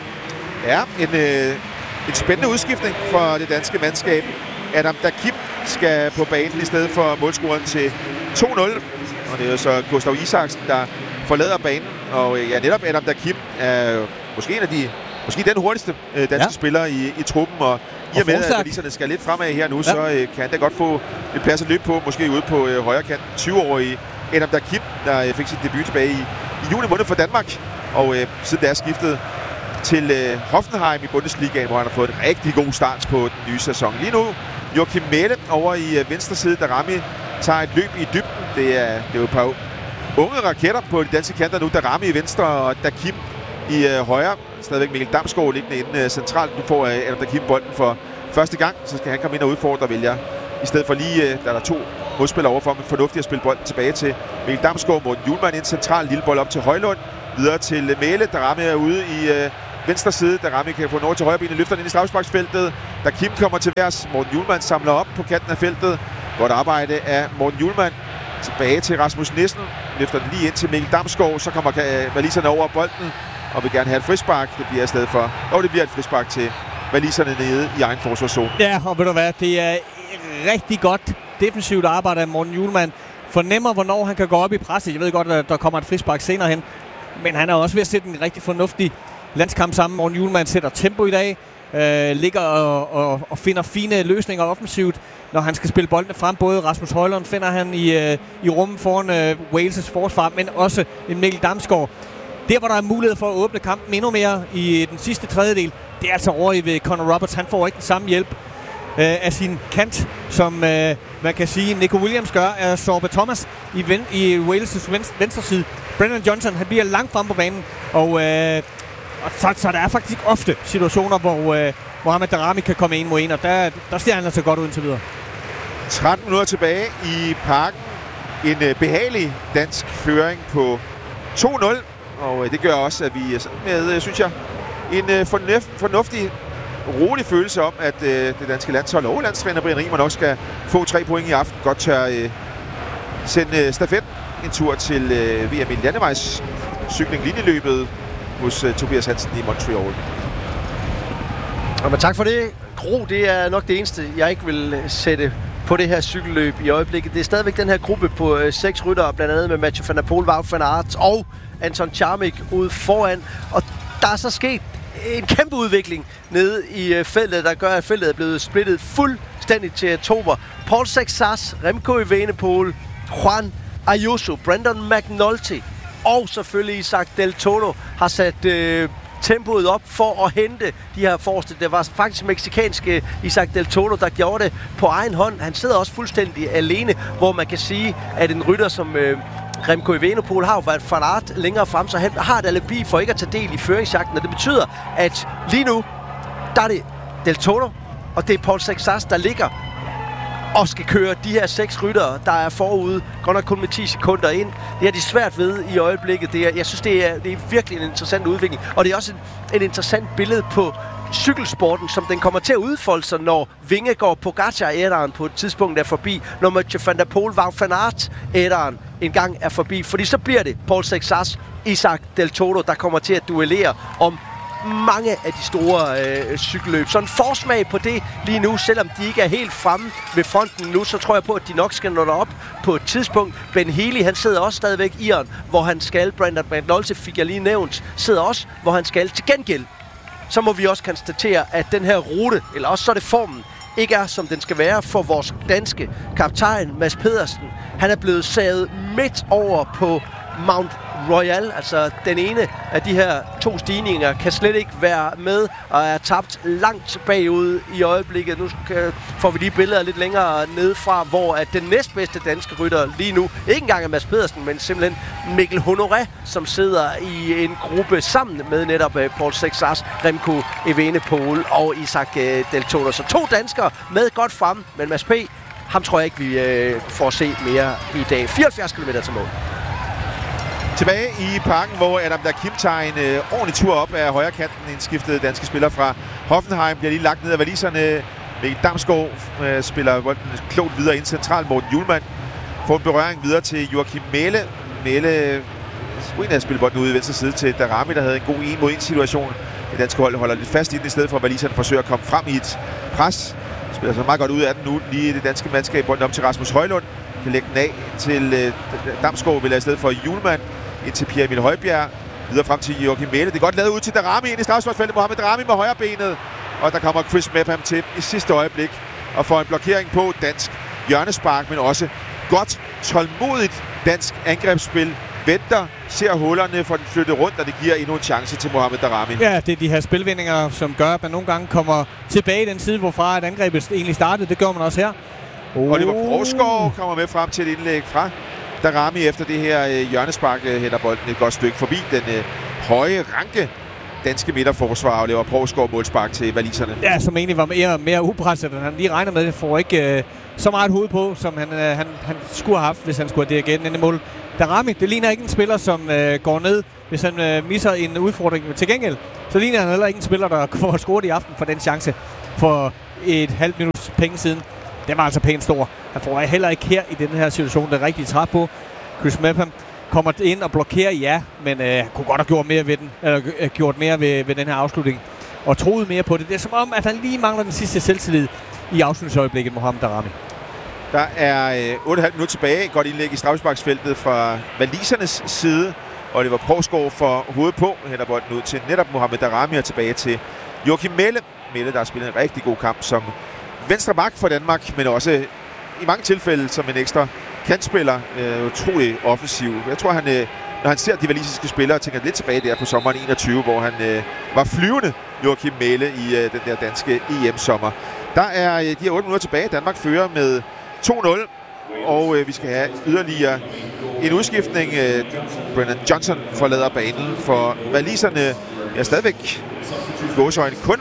Ja, en, øh, en spændende udskiftning for det danske mandskab. Adam Dagim skal på banen i stedet for målscoren til to nul. Og det er jo så Gustav Isaksen, der forlader banen. Og ja, netop Adam Dagim er måske en af de måske den hurtigste øh, danske ja. spiller i, i truppen, og i og med, at waliserne skal lidt fremad her nu, ja. så øh, kan han da godt få et plads at løbe på, måske ude på øh, højre kant. tyve-årige Adam Dakim, der øh, fik sin debut tilbage i, i juni måned for Danmark, og øh, siden der skiftet til øh, Hoffenheim i Bundesligaen, hvor han har fået en rigtig god start på den nye sæson. Lige nu Joachim Mähle over i øh, venstre side, Daramy tager et løb i dybden. Det er, det er jo et par unge raketter på de danske kanter nu. Daramy i venstre og Dakim i øh, højre. Stadigvæk Mikkel Damsgaard liggende inde øh, centralt. Nu får øh, Adam Dakim bolden for første gang, så skal han komme ind og udfordre, vælger. I stedet for lige, øh, der er der to modspillere overfor, men fornuftigt at spille bolden tilbage til Mikkel Damsgaard. Morten Hjulmand ind centralt, lille bold op til Højlund. Videre til øh, Mähle. Daramy er ude i øh, venstre side. Daramy kan få den over til højre benet, løfter den ind i straffesparksfeltet. Dakim kommer til værs. Morten Hjulmand samler op på kanten af feltet. Godt arbejde af Morten Hjulmand. Tilbage til Rasmus Nissen. Løfter den lige ind til Mikkel Damsgaard. Så kommer waliserne over bolden og vil gerne have et frispark. Det bliver i stedet for... Og det bliver et frispark til waliserne nede i egen forsvarszone. Ja, og ved du hvad? Det er rigtig godt defensivt arbejde af Morten Hjulmand. Fornemmer, hvornår han kan gå op i presset. Jeg ved godt, at der kommer et frispark senere hen. Men han er også ved at sætte en rigtig fornuftig landskamp sammen. Morten Hjulmand sætter tempo i dag. Øh, ligger og, og, og finder fine løsninger offensivt, når han skal spille boldene frem. Både Rasmus Højlund finder han i, øh, i rummet foran øh, Wales' forsvar, men også en Mikkel Damsgaard. Der, hvor der er mulighed for at åbne kampen endnu mere i den sidste tredjedel, det er altså over i ved Connor Roberts. Han får ikke den samme hjælp øh, af sin kant, som øh, man kan sige, Nico Williams gør af Sorba Thomas i, ven, i Wales' venstre, venstre side. Brendan Johnson, han bliver langt frem på banen, og øh, Og så, så der er faktisk ofte situationer, hvor øh, Mohamed Daramy kan komme en mod en, og der, der ser han altså godt ud indtil videre. tretten minutter tilbage i Parken. En øh, behagelig dansk føring på to nul, og øh, det gør også, at vi med, øh, synes jeg, en øh, fornuf, fornuftig, rolig følelse om, at øh, det danske landshold og landstræner Brian Riemer nok skal få tre point i aften. Godt tør øh, sende øh, stafetten en tur til øh, V M i landevejs cykling linjeløbet hos uh, Tobias Hansen i Montreal. Og men tak for det. Gro, det er nok det eneste, jeg ikke vil sætte på det her cykelløb i øjeblikket. Det er stadigvæk den her gruppe på uh, seks ryttere, blandt andet med Mathieu van der Poel, Wout van Aert og Anton Charmik ude foran. Og der er så sket en kæmpe udvikling nede i uh, feltet, der gør, at feltet er blevet splittet fuldstændig til atomer. Paul Sexas, Remco Evenepoel, Juan Ayuso, Brandon McNulty og selvfølgelig Isaac Del Toro har sat øh, tempoet op for at hente de her forreste. Det var faktisk mexikanske Isaac Del Toro, der gjorde det på egen hånd. Han sidder også fuldstændig alene, hvor man kan sige, at en rytter som øh, Remco Evenepoel har jo været Van Aert længere frem, så han har et alibi for ikke at tage del i føringsjagten. Og det betyder, at lige nu, der er det Del Toro, og det er Paul Sexas, der ligger og skal køre de her seks ryttere, der er forude, godt nok kun med ti sekunder ind. Det er de svært ved i øjeblikket. Det er, jeg synes, det er, det er virkelig en interessant udvikling. Og det er også en, en interessant billede på cykelsporten, som den kommer til at udfolde sig, når Vingegaard, Pogacar-æderen på et tidspunkt er forbi, når Mathieu van der Poel, Wout van Aert-æderen engang er forbi. Fordi så bliver det Paul Sexas, Isaac Del Toro, der kommer til at duellere om mange af de store øh, cykelløb. Så en forsmag på det lige nu, selvom de ikke er helt fremme ved fronten nu, så tror jeg på, at de nok skal nå derop på et tidspunkt. Ben Healy, han sidder også stadigvæk i Iron, hvor han skal. Brandon McNulty fik jeg lige nævnt, sidder også, hvor han skal. Til gengæld, så må vi også konstatere, at den her rute, eller også så er det formen, ikke er, som den skal være for vores danske kaptajn, Mads Pedersen. Han er blevet savet midt over på Mount Royal, altså den ene af de her to stigninger, kan slet ikke være med og er tabt langt bagud i øjeblikket. Nu får vi lige billeder lidt længere nedefra, hvor at den næstbedste danske rytter lige nu, ikke engang er Mads Pedersen, men simpelthen Mikkel Honoré, som sidder i en gruppe sammen med netop Paul Sexas, Remco Evenepoel og Isaac Del Toro. Så to danskere med godt frem, men Mads P., ham tror jeg ikke, vi øh, får se mere i dag. fireoghalvfjerds kilometer til mål. Tilbage i Parken, hvor Adam Dakim tager en øh, ordentlig tur op af højre kanten. En skiftet danske spiller fra Hoffenheim bliver lige lagt ned af waliserne. Mikkel Damsgaard øh, spiller bolden klogt videre ind centralt. Morten Hjulmand får en berøring videre til Joachim Mähle. Mähle skulle at spille bolden ude i venstre side til Daramy, der havde en god en mod en situation. Det danske hold holder lidt fast i den, i stedet for at waliserne forsøger at komme frem i et pres. Spiller så meget godt ud af den nu. Lige det danske mandskab, bolden op til Rasmus Højlund. Kan lægge den af til øh, Damsgaard, vil i stedet for Hjulmand. Ind til Pierre Emil Højbjerg. Videre frem til Joachim Mæhle. Det er godt lavet ud til Daramy ind i straffesparksfeltet. Mohamed Daramy med højre benet. Og der kommer Chris Mepham til i sidste øjeblik og får en blokering på dansk hjørnespark, men også godt, tålmodigt dansk angrebsspil. Venter, ser hullerne, får den flyttet rundt, og det giver endnu en chance til Mohamed Daramy. Ja, det er de her spilvindinger, som gør, at man nogle gange kommer tilbage i den side, hvorfra at angrebet egentlig startede. Det gør man også her. Oh. Oliver Provsgaard kommer med frem til et indlæg fra Daramy efter det her øh, hjørnespark, øh, hætter bolden et godt stykke forbi den øh, høje ranke danske midterforsvar, og Oliver Provsgaard målspark til waliserne. Ja, som egentlig var mere, mere upresset, end han lige regner med. Det får ikke øh, så meget hoved på, som han, øh, han, han skulle have haft, hvis han skulle have det igen ind i mål. Daramy, det ligner ikke en spiller, som øh, går ned, hvis han øh, misser en udfordring. Til gengæld, så ligner han heller ikke en spiller, der får scoret i aften for den chance for et halvt minuts penge siden. Den var altså pænt stor. Han får heller ikke her i den her situation det rigtige træt på. Chris Mepham kommer ind og blokerer, ja, men øh, kunne godt have gjort mere ved den, eller øh, gjort mere ved, ved den her afslutning, og troede mere på det. Det er som om, at han lige mangler den sidste selvtillid i afslutningsøjeblikket, Mohamed Daramy. Der er øh, otte komma fem minutter tilbage. Godt indlæg i straffesparksfeltet fra walisernes side. Oliver Provsgaard får hovedet på, hætter bolden ud til netop Mohamed Daramy og tilbage til Joachim Mæhle. Mæhle, der har spillet en rigtig god kamp som venstre bak for Danmark, men også i mange tilfælde som en ekstra kantspiller. Øh, utrolig offensiv. Jeg tror, han, øh, når han ser de walisiske spillere, tænker lidt tilbage der på sommeren enogtyve, hvor han øh, var flyvende, Joachim Mæhle, i øh, den der danske E M-sommer. Der er øh, de her otte minutter tilbage. Danmark fører med to nul, og øh, vi skal have yderligere en udskiftning. Øh, Brennan Johnson forlader banen for waliserne. Jeg er stadigvæk i gåseøjne kun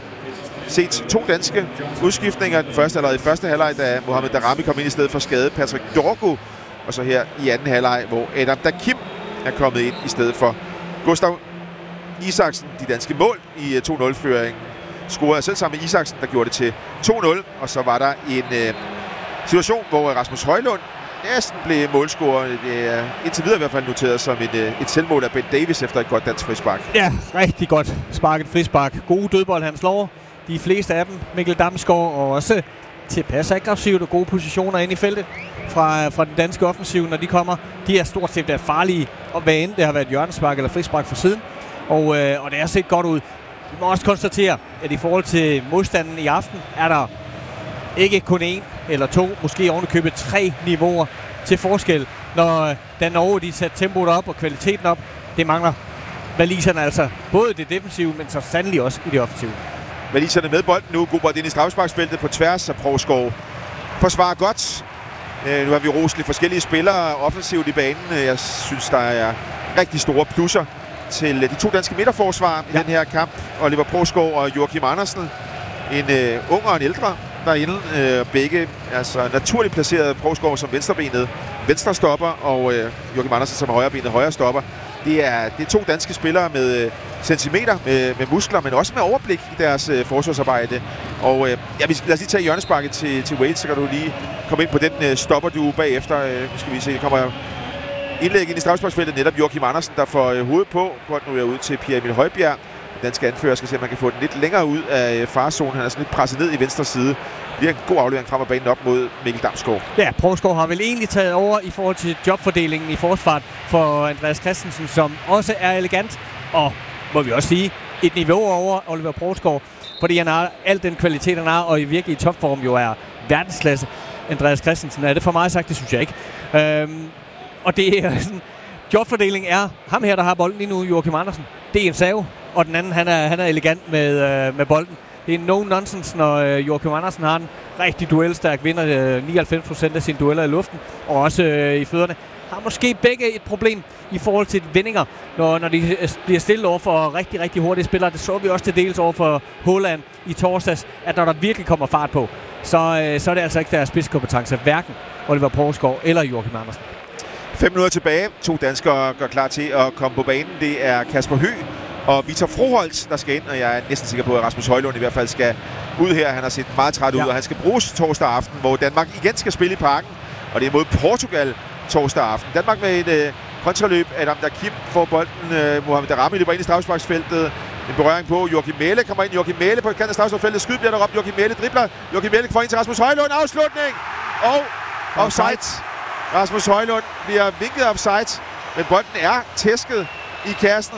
set to danske udskiftninger. Den første allerede i første halvleg, da Mohamed Daramy kom ind i stedet for skade Patrick Dorgu. Og så her i anden halvleg, hvor Adam Dakim er kommet ind i stedet for Gustav Isaksen. De danske mål i to nul-føringen scorede selv sammen med Isaksen, der gjorde det til to nul. Og så var der en øh, situation, hvor Rasmus Højlund næsten blev målscorer. Det er indtil videre i hvert fald noteret som et, et selvmål af Ben Davis efter et godt dansk frispark. Ja, rigtig godt sparket frispark. Gode dødbold, han slår. De fleste af dem, Mikkel Damsgaard, og også tilpas aggressivt og gode positioner inde i feltet fra, fra den danske offensiv, når de kommer. De er stort set farlige, og hvad end det har været hjørnespark eller frispark for siden. Og, øh, og det har set godt ud. Vi må også konstatere, at i forhold til modstanden i aften, er der ikke kun én eller to, måske ovenikøbet tre niveauer til forskel. Når Dan Norge, de sætter tempoet op og kvaliteten op, det mangler waliserne altså både i det defensive, men så sandelig også i det offensive. Waliserne med bolden nu. God bold ind i straffesparksfeltet på tværs af Provsgaard. Forsvarer godt. Øh, nu har vi rost lidt forskellige spillere offensivt i banen. Jeg synes, der er rigtig store plusser til de to danske midterforsvar ja. i den her kamp. Oliver Provsgaard og Joachim Andersen. En øh, ung og en ældre derinde. Øh, begge altså naturligt placeret. Provsgaard som venstrebenet venstre stopper, og øh, Joachim Andersen som højrebenet højre stopper. Det er, det er to danske spillere med øh, centimeter, med, med muskler, men også med overblik i deres øh, forsvarsarbejde. Og øh, ja, vi skal, lad os lige tage hjørnesparket til, til Wales, så kan du lige komme ind på den øh, stopper du bagefter. Øh, nu skal vi se, det kommer indlæg ind i straffesparksfeltet. Netop Joachim Andersen, der får øh, hovedet på. Godt nu er ud til Pierre Emil Højbjerg. Den danske anfører skal se, om man kan få den lidt længere ud af øh, farezonen. Han er sådan lidt presset ned i venstre side. Det bliver en god aflevering frem af banen op mod Mikkel Damsgaard. Ja, Provsgaard har vel egentlig taget over i forhold til jobfordelingen i forsvaret for Andreas Christensen, som også er elegant, og må vi også sige, et niveau over Oliver Provsgaard, fordi han har al den kvalitet, han har, og i virkelig i topform jo er verdensklasse. Andreas Christensen, er det for mig sagt? Det synes jeg ikke. Øhm, og det er sådan, jobfordeling er ham her, der har bolden lige nu, Joachim Andersen. Det er en save, og den anden, han er, han er elegant med, øh, med bolden. Det er no-nonsense, når øh, Joachim Andersen har en rigtig duelstærk, vinder øh, nioghalvfems procent af sine dueller i luften, og også øh, i fødderne. Har måske begge et problem i forhold til vendinger, når, når de bliver stillet over for rigtig, rigtig hurtige spillere. Det så vi også til dels over for Haaland i torsdags, at når der virkelig kommer fart på, så, øh, så er det altså ikke deres spidskompetence, hverken Oliver Provsgaard eller Joachim Andersen. Fem minutter tilbage. To danskere gør klar til at komme på banen. Det er Kasper Høgh og Victor Froholt, der skal ind, og jeg er næsten sikker på, at Rasmus Højlund i hvert fald skal ud her. Han har set meget træt ud, ja. og han skal bruges torsdag aften, hvor Danmark igen skal spille i Parken, og det er mod Portugal torsdag aften. Danmark med et øh, kontraløb. Adam Dakim får bolden. Øh, Mohamed Daramy løber ind i straffesparksfeltet. En berøring på Joachim Mæhle. Kommer ind Joachim Mæhle på et kant af straffesparksfeltet. Skyd bliver der op. Joachim Mæhle dribler. Joachim Mæhle får ind til Rasmus Højlund. Afslutning! Og offside. Rasmus Højlund bliver vinket offside, men bolden er tæsket i kassen.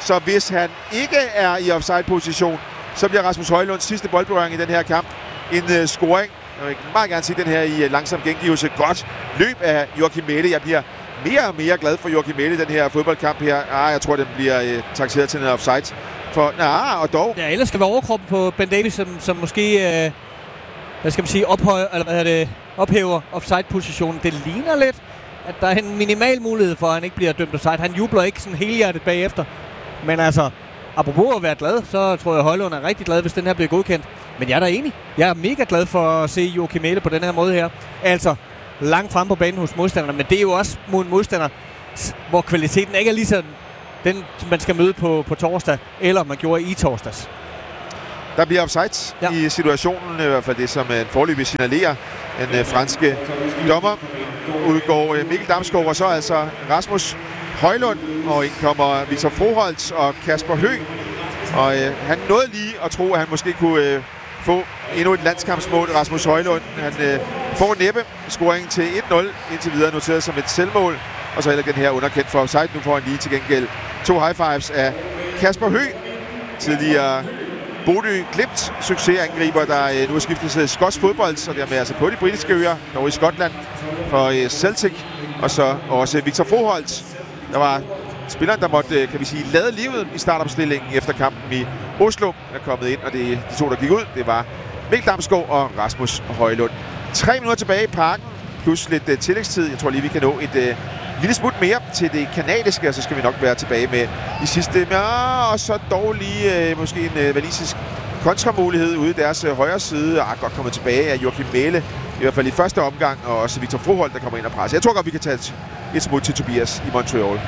Så hvis han ikke er i offside-position, så bliver Rasmus Højlunds sidste boldberøring i den her kamp en uh, scoring. Jeg vil meget gerne se den her i uh, langsom gengivelse. Godt løb af Joachim Mæhle. Jeg bliver mere og mere glad for Joachim Mæhle i den her fodboldkamp her. Ah, jeg tror, den bliver uh, takseret til en offside. For, nah, og dog. Ja, ellers skal være overkroppen på Ben Davies, som, som måske, øh, hvad skal man sige, ophøj, eller hvad er det, ophæver offside-positionen. Det ligner lidt, at der er en minimal mulighed for, at han ikke bliver dømt offside. Han jubler ikke sådan helhjertet bagefter. Men altså, apropos at være glad, så tror jeg, at Højlund er rigtig glad, hvis den her bliver godkendt. Men jeg er da enig. Jeg er mega glad for at se Joachim Mæhle på den her måde her. Altså, langt frem på banen hos modstanderne, men det er jo også mod en modstander, hvor kvaliteten ikke er lige sådan den, man skal møde på, på torsdag, eller man gjorde i torsdags. Der bliver offside ja. i situationen, i hvert fald det, som en forløbig signalerer. En uh, franske dommer udgår uh, Mikkel Damsgaard, og så altså Rasmus Højlund, og ind kommer Victor Froholt og Kasper Høgh. Og uh, han nåede lige at tro, at han måske kunne uh, få endnu et landskampsmål. Rasmus Højlund, han uh, får næppe scoringen til et nul, indtil videre noteret som et selvmål. Og så heller den her underkendt for offside. Nu får han lige til gengæld to high fives af Kasper Høgh, tidligere Bodø Glimt succesangriber, der nu har skiftet til skotsk fodbold, så dermed altså på de britiske øer, dog i Skotland, for Celtic. Og så også Victor Froholt, der var spilleren, der måtte, kan vi sige, lade livet i startopstillingen efter kampen i Oslo, er kommet ind, og det, de to, der gik ud, det var Mikkel Damsgaard og Rasmus Højlund. Tre minutter tilbage i parken, plus lidt uh, tillægstid. Jeg tror lige, vi kan nå et uh, lille smut mere til det kanadiske, og så skal vi nok være tilbage med de sidste. Ja, og så dog lige uh, måske en uh, walisisk kontramulighed ude i deres uh, højre side. Ah, godt kommet tilbage af Joachim Mæhle, i hvert fald i første omgang, og også Victor Froholt, der kommer ind og presser. Jeg tror godt, vi kan tage et, et smut til Tobias i Montreal.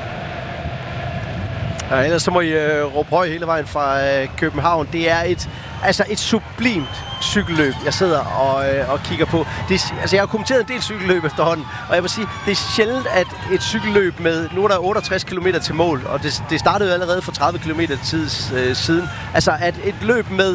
Ja, ellers så må I øh, råbe høj hele vejen fra øh, København. Det er et, altså et sublimt cykelløb, jeg sidder og, øh, og kigger på. Det er, altså jeg har kommenteret en del cykelløb efterhånden, og jeg vil sige, det er sjældent, at et cykelløb med, nu er der otteogtres kilometer til mål, og det, det startede allerede for tredive kilometer tid øh, siden. Altså at et løb med,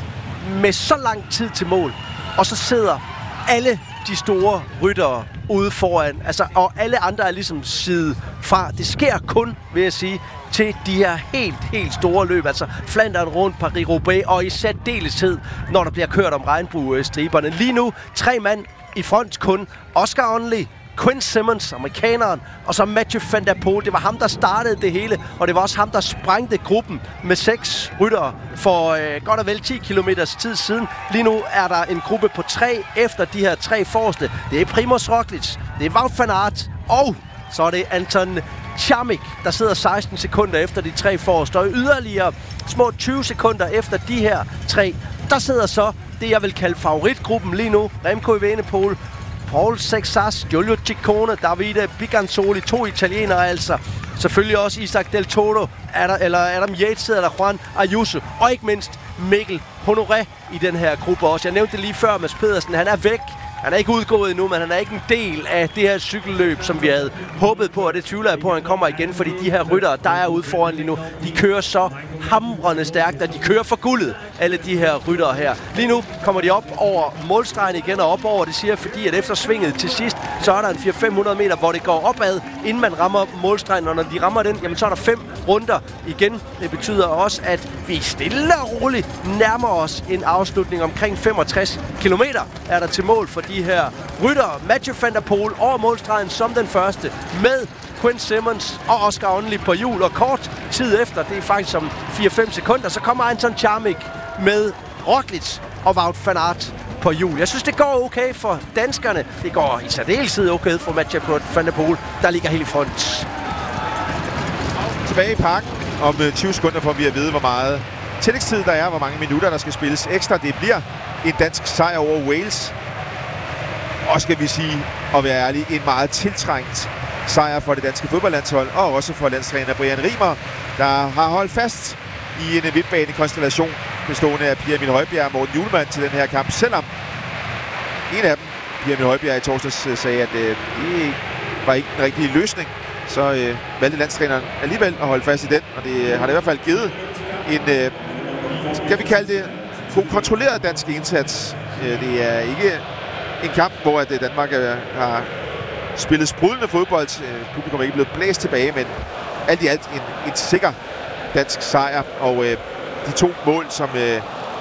med så lang tid til mål, og så sidder alle de store ryttere ude foran, altså, og alle andre er ligesom side fra. Det sker kun, vil jeg sige, til de her helt, helt store løb, altså Flandern rundt, Paris-Roubaix, og i særdeleshed, når der bliver kørt om regnbuestriberne. Lige nu, tre mand i front kun. Oscar Onley, Quinn Simmons, amerikaneren, og så Mathieu van der Poel. Det var ham, der startede det hele, og det var også ham, der sprængte gruppen med seks ryttere for øh, godt og vel ti kilometers tid siden. Lige nu er der en gruppe på tre efter de her tre forreste. Det er Primož Roglič, det er Wout van Aert, og så er det Anton Čermík, der sidder seksten sekunder efter de tre forreste, og yderligere små tyve sekunder efter de her tre, der sidder så det, jeg vil kalde favoritgruppen lige nu. Remco Evenepoel, Paul Sexas, Giulio Ciccone, Davide Biganzoli, to italienere altså. Selvfølgelig også Isaac Del Toro, eller Adam Yates eller Juan Ayuso, og ikke mindst Mikkel Honoré i den her gruppe også. Jeg nævnte det lige før, Mads Pedersen, han er væk. Han er ikke udgået endnu, men han er ikke en del af det her cykelløb, som vi havde håbet på, og det tvivler jeg på, at han kommer igen, fordi de her ryttere, der er ude foran lige nu, de kører så hamrende stærkt, og de kører for guldet, alle de her ryttere her. Lige nu kommer de op over målstregen igen og op over, det siger fordi, at efter svinget til sidst, så er der en fire til fem hundrede meter, hvor det går opad, inden man rammer målstregen, og når de rammer den, jamen så er der fem runder igen. Det betyder også, at vi stille og roligt nærmer os en afslutning omkring femogtres kilometer er der til mål for de her ryttere. Mathieu van der Poel over målstregen som den første med Quinn Simmons og Oscar Onley på hjul, og kort tid efter, det er faktisk som fire til fem sekunder, så kommer Anton Čermík med Roglič og Wout van Aert på hjul. Jeg synes, det går okay for danskerne. Det går i særdeleshed okay for Mathieu van der Poel, der ligger helt i front. Tilbage i parken om tyve sekunder får vi at vide, hvor meget tillægstid der er, hvor mange minutter der skal spilles ekstra. Det bliver en dansk sejr over Wales. Og skal vi sige, at være ærlig, en meget tiltrængt sejr for det danske fodboldlandshold, og også for landstræner Brian Riemer, der har holdt fast i en midtbanekonstellation bestående af Pierre Emil Højbjerg og Morten Hjulmand til den her kamp, selvom en af dem, Pierre Emil Højbjerg i torsdags, sagde, at øh, det var ikke den rigtige løsning, så øh, valgte landstræneren alligevel at holde fast i den, og det har det i hvert fald givet en, øh, kan vi kalde det, god kontrolleret dansk indsats. Øh, det er ikke en kamp, hvor at Danmark øh, har spillet sprudlende fodbold. Publikum er ikke blevet blæst tilbage, men alt i alt en, en sikker dansk sejr. Og øh, de to mål, som øh,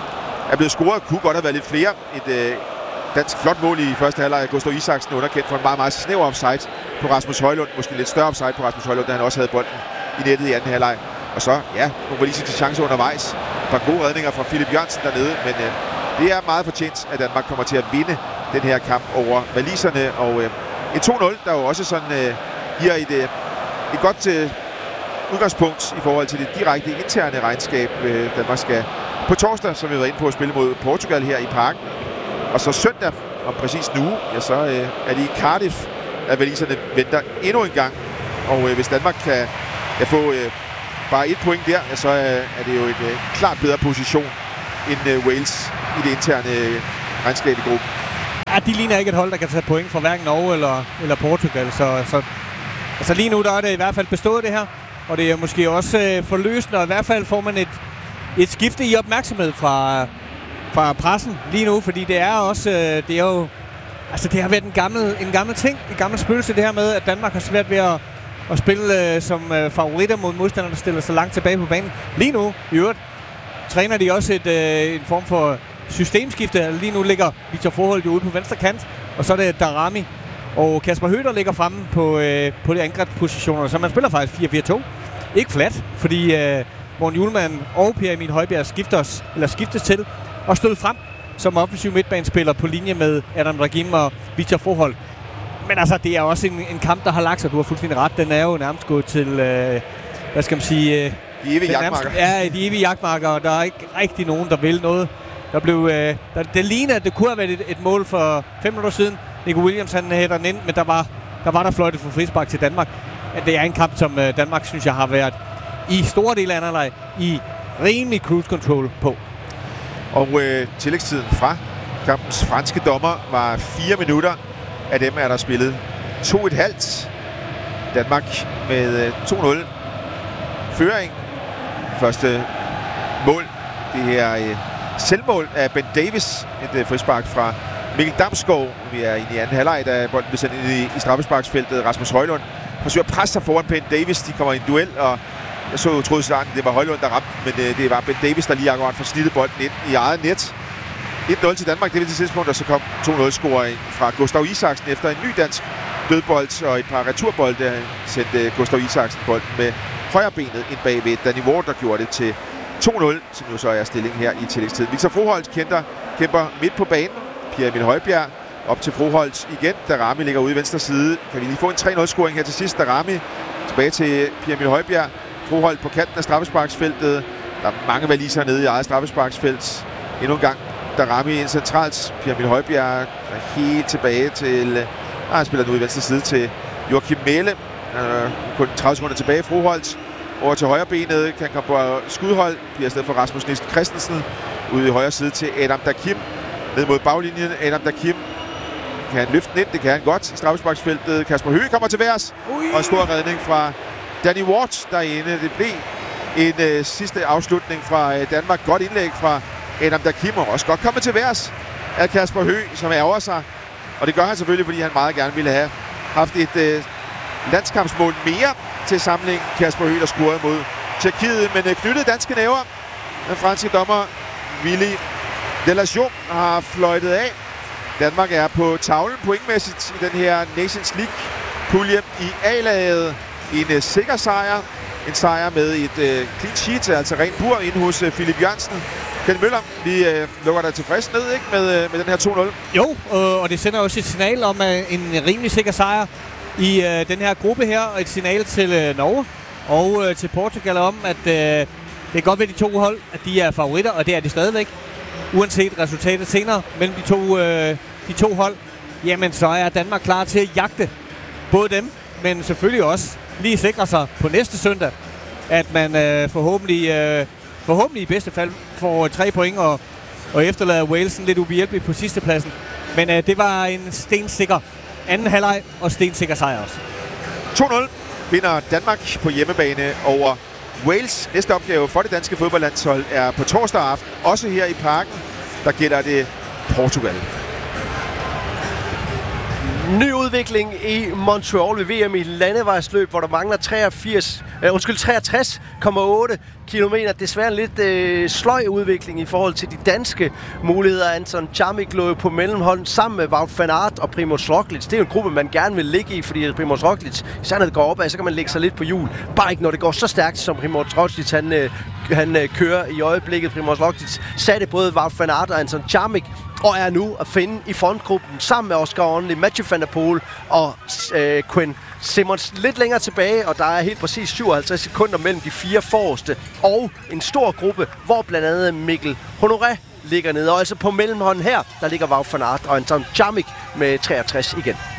er blevet scoret, kunne godt have været lidt flere. Et øh, dansk flot mål i første halvleg. Gustav Isaksen underkendt for en meget, meget snæver offside på Rasmus Højlund. Måske lidt større offside på Rasmus Højlund, da han også havde bolden i nettet i anden halvleg. Og så, ja, nogle valisiske chancer undervejs. Et par gode redninger fra Philip Jørgensen dernede, men øh, det er meget fortjent, at Danmark kommer til at vinde den her kamp over waliserne. Og øh, en to nul, der jo også sådan øh, giver et, øh, et godt øh, udgangspunkt i forhold til det direkte interne regnskab. Øh, Danmark skal på torsdag, som vi har været inde på, at spille mod Portugal her i Parken. Og så søndag, om præcis en uge, ja, så øh, er det i Cardiff, at waliserne venter endnu en gang. Og øh, hvis Danmark kan ja, få øh, bare et point der, ja, så øh, er det jo en øh, klart bedre position end øh, Wales i det interne øh, regnskab i gruppen. Ja, de ligner ikke et hold, der kan tage point fra hverken Norge eller, eller Portugal. Så, så altså lige nu der er det i hvert fald bestået det her. Og det er måske også øh, forløsende, og i hvert fald får man et, et skifte i opmærksomhed fra, fra pressen lige nu. Fordi det er også, øh, det er jo, altså det har været en gammel, en gammel ting, en gammel spøgelse det her med, at Danmark har svært ved at, at spille øh, som øh, favoritter mod modstandere, der stiller sig langt tilbage på banen. Lige nu, i øvrigt, træner de også et, øh, en form for systemskifte. Lige nu ligger Victor Froholt ude på venstre kant, og så er det Daramy og Kasper Høgh, der ligger fremme på, øh, på de angrebspositioner. Så man spiller faktisk fire fire to. Ikke flat, fordi øh, Morten Hjulmand og Per Emil Højbjerg skiftes, eller skiftes til og stod frem som offensiv midtbanespiller på linje med Adam Rahim og Victor Froholt. Men altså, det er også en, en kamp, der har lagt sig. Du har fuldstændig ret. Den er jo nærmest gået til, øh, hvad skal man sige... Øh, de evige jagtmarker. Ja, de evige jagtmarker, og der er ikke rigtig nogen, der vil noget. Der blev, øh, der, det ligner, at det kunne have været et, et mål for fem minutter siden. Nico Williams, han hætter den ind, men der var der, var der fløjtet for frispark til Danmark. At det er en kamp, som øh, Danmark, synes jeg, har været i store dele af anden halvleg i rimelig cruise control på. Og øh, tillægstiden fra kampens franske dommer var fire minutter. Af dem er der spillet to et halvt. Danmark med øh, to nul føring. Første mål, det her øh, selvmål af Ben Davis. Et øh, frispark fra Mikkel Damsgaard. Vi er inde i anden halvleg, da bolden bliver sendt ind i, i straffesparksfeltet. Rasmus Højlund forsøger at presse sig foran Ben Davis. De kommer i en duel, og jeg så jo troede starten, det var Højlund, der ramte, men øh, det var Ben Davis, der lige akkurat får snittet bolden ind i eget net. et nul til Danmark, det er til tidspunkt, og så kom to nul-scoring fra Gustav Isaksen efter en ny dansk dødbold og et par returbolde, der sendte Gustav Isaksen bolden med højre benet ind bagved. Danny Ward, der gjorde det til to nul, som jo så er stillingen her i tillægstiden. Victor Froholt kæmper, kæmper midt på banen. Per Emil Højbjerg op til Froholt igen. Daramy ligger ude i venstre side. Kan vi lige få en tre nul-scoring her til sidst? Daramy tilbage til Per Emil Højbjerg. Froholt på kanten af straffesparksfeltet. Der er mange waliser nede i eget straffesparksfelt. Endnu en gang Daramy ind centralt. Per Emil Højbjerg er helt tilbage til... Ah, han spiller nu i venstre side til Joachim Mæhle. Uh, kun tredive sekunder tilbage. Froholt over til højre benet. Kan komme på skudhold. Bliver i stedet for Rasmus Nielsen Christensen. Ude i højre side til Adam Dakim. Ned mod baglinjen. Adam Dakim. Kan han løfte den ind? Det kan han godt i straffesparksfeltet. Kasper Høgh kommer til værs. Og en stor redning fra Danny Ward derinde. Det blev en øh, sidste afslutning fra øh, Danmark. Godt indlæg fra Adam Dakim. Og også godt kommet til værs af Kasper Høgh, som ærger sig. Og det gør han selvfølgelig, fordi han meget gerne ville have haft et øh, landskampsmål mere til samling. Kasper Høgh, der scorede mod Tjekkiet, men øh, knyttede danske næver. Den franske dommer Willy Delation har fløjtet af. Danmark er på tavlen pointmæssigt i den her Nations League-pulje i A-laget. En uh, sikker sejr. En sejr med et uh, clean sheet, altså rent bur inde hos uh, Philip Jørgensen. Kjeld Møller, vi uh, lukker dig tilfreds ned, ikke, med, uh, med den her to nul? Jo, øh, og det sender også et signal om uh, en rimelig sikker sejr i uh, den her gruppe her. Og et signal til uh, Norge og uh, til Portugal om, at uh, det er godt ved de to hold, at de er favoritter, og det er de stadigvæk. Uanset resultatet senere mellem de to, øh, de to hold, jamen så er Danmark klar til at jagte både dem, men selvfølgelig også lige sikre sig på næste søndag, at man øh, forhåbentlig, øh, forhåbentlig i bedste fald får tre point og, og efterlader Wales lidt ubehjælpelig på sidstepladsen. Men øh, det var en stensikker anden halvleg og stensikker sejr også. to nul vinder Danmark på hjemmebane over Wales. Næste opgave for det danske fodboldlandshold er på torsdag aften, også her i Parken. Der gælder det Portugal. Ny udvikling i Montreal ved V M i landevejsløb, hvor der mangler treogfirs, øh, undskyld, treogtres komma otte kilometer. Desværre en lidt øh, sløj udvikling i forhold til de danske muligheder. Anton Čamik lå på mellemhold sammen med Wout van Aert og Primož Roglič. Det er jo en gruppe, man gerne vil ligge i, fordi Primož Roglič, især når det går opad, så kan man lægge sig lidt på hjul. Bare ikke når det går så stærkt, som Primož Roglič han, øh, han øh, kører i øjeblikket. Primož Roglič satte både Wout van Aert og Anton Čamik og er nu at finde i frontgruppen sammen med Oscar Onley, Mathieu van der Poel og øh, Quinn Simmons lidt længere tilbage, og der er helt præcis syvoghalvtreds sekunder mellem de fire forreste og en stor gruppe, hvor blandt andet Mikkel Honoré ligger nede. Og altså på mellemhånden her, der ligger Wout van Aert og Anton Čamik med treogtres igen.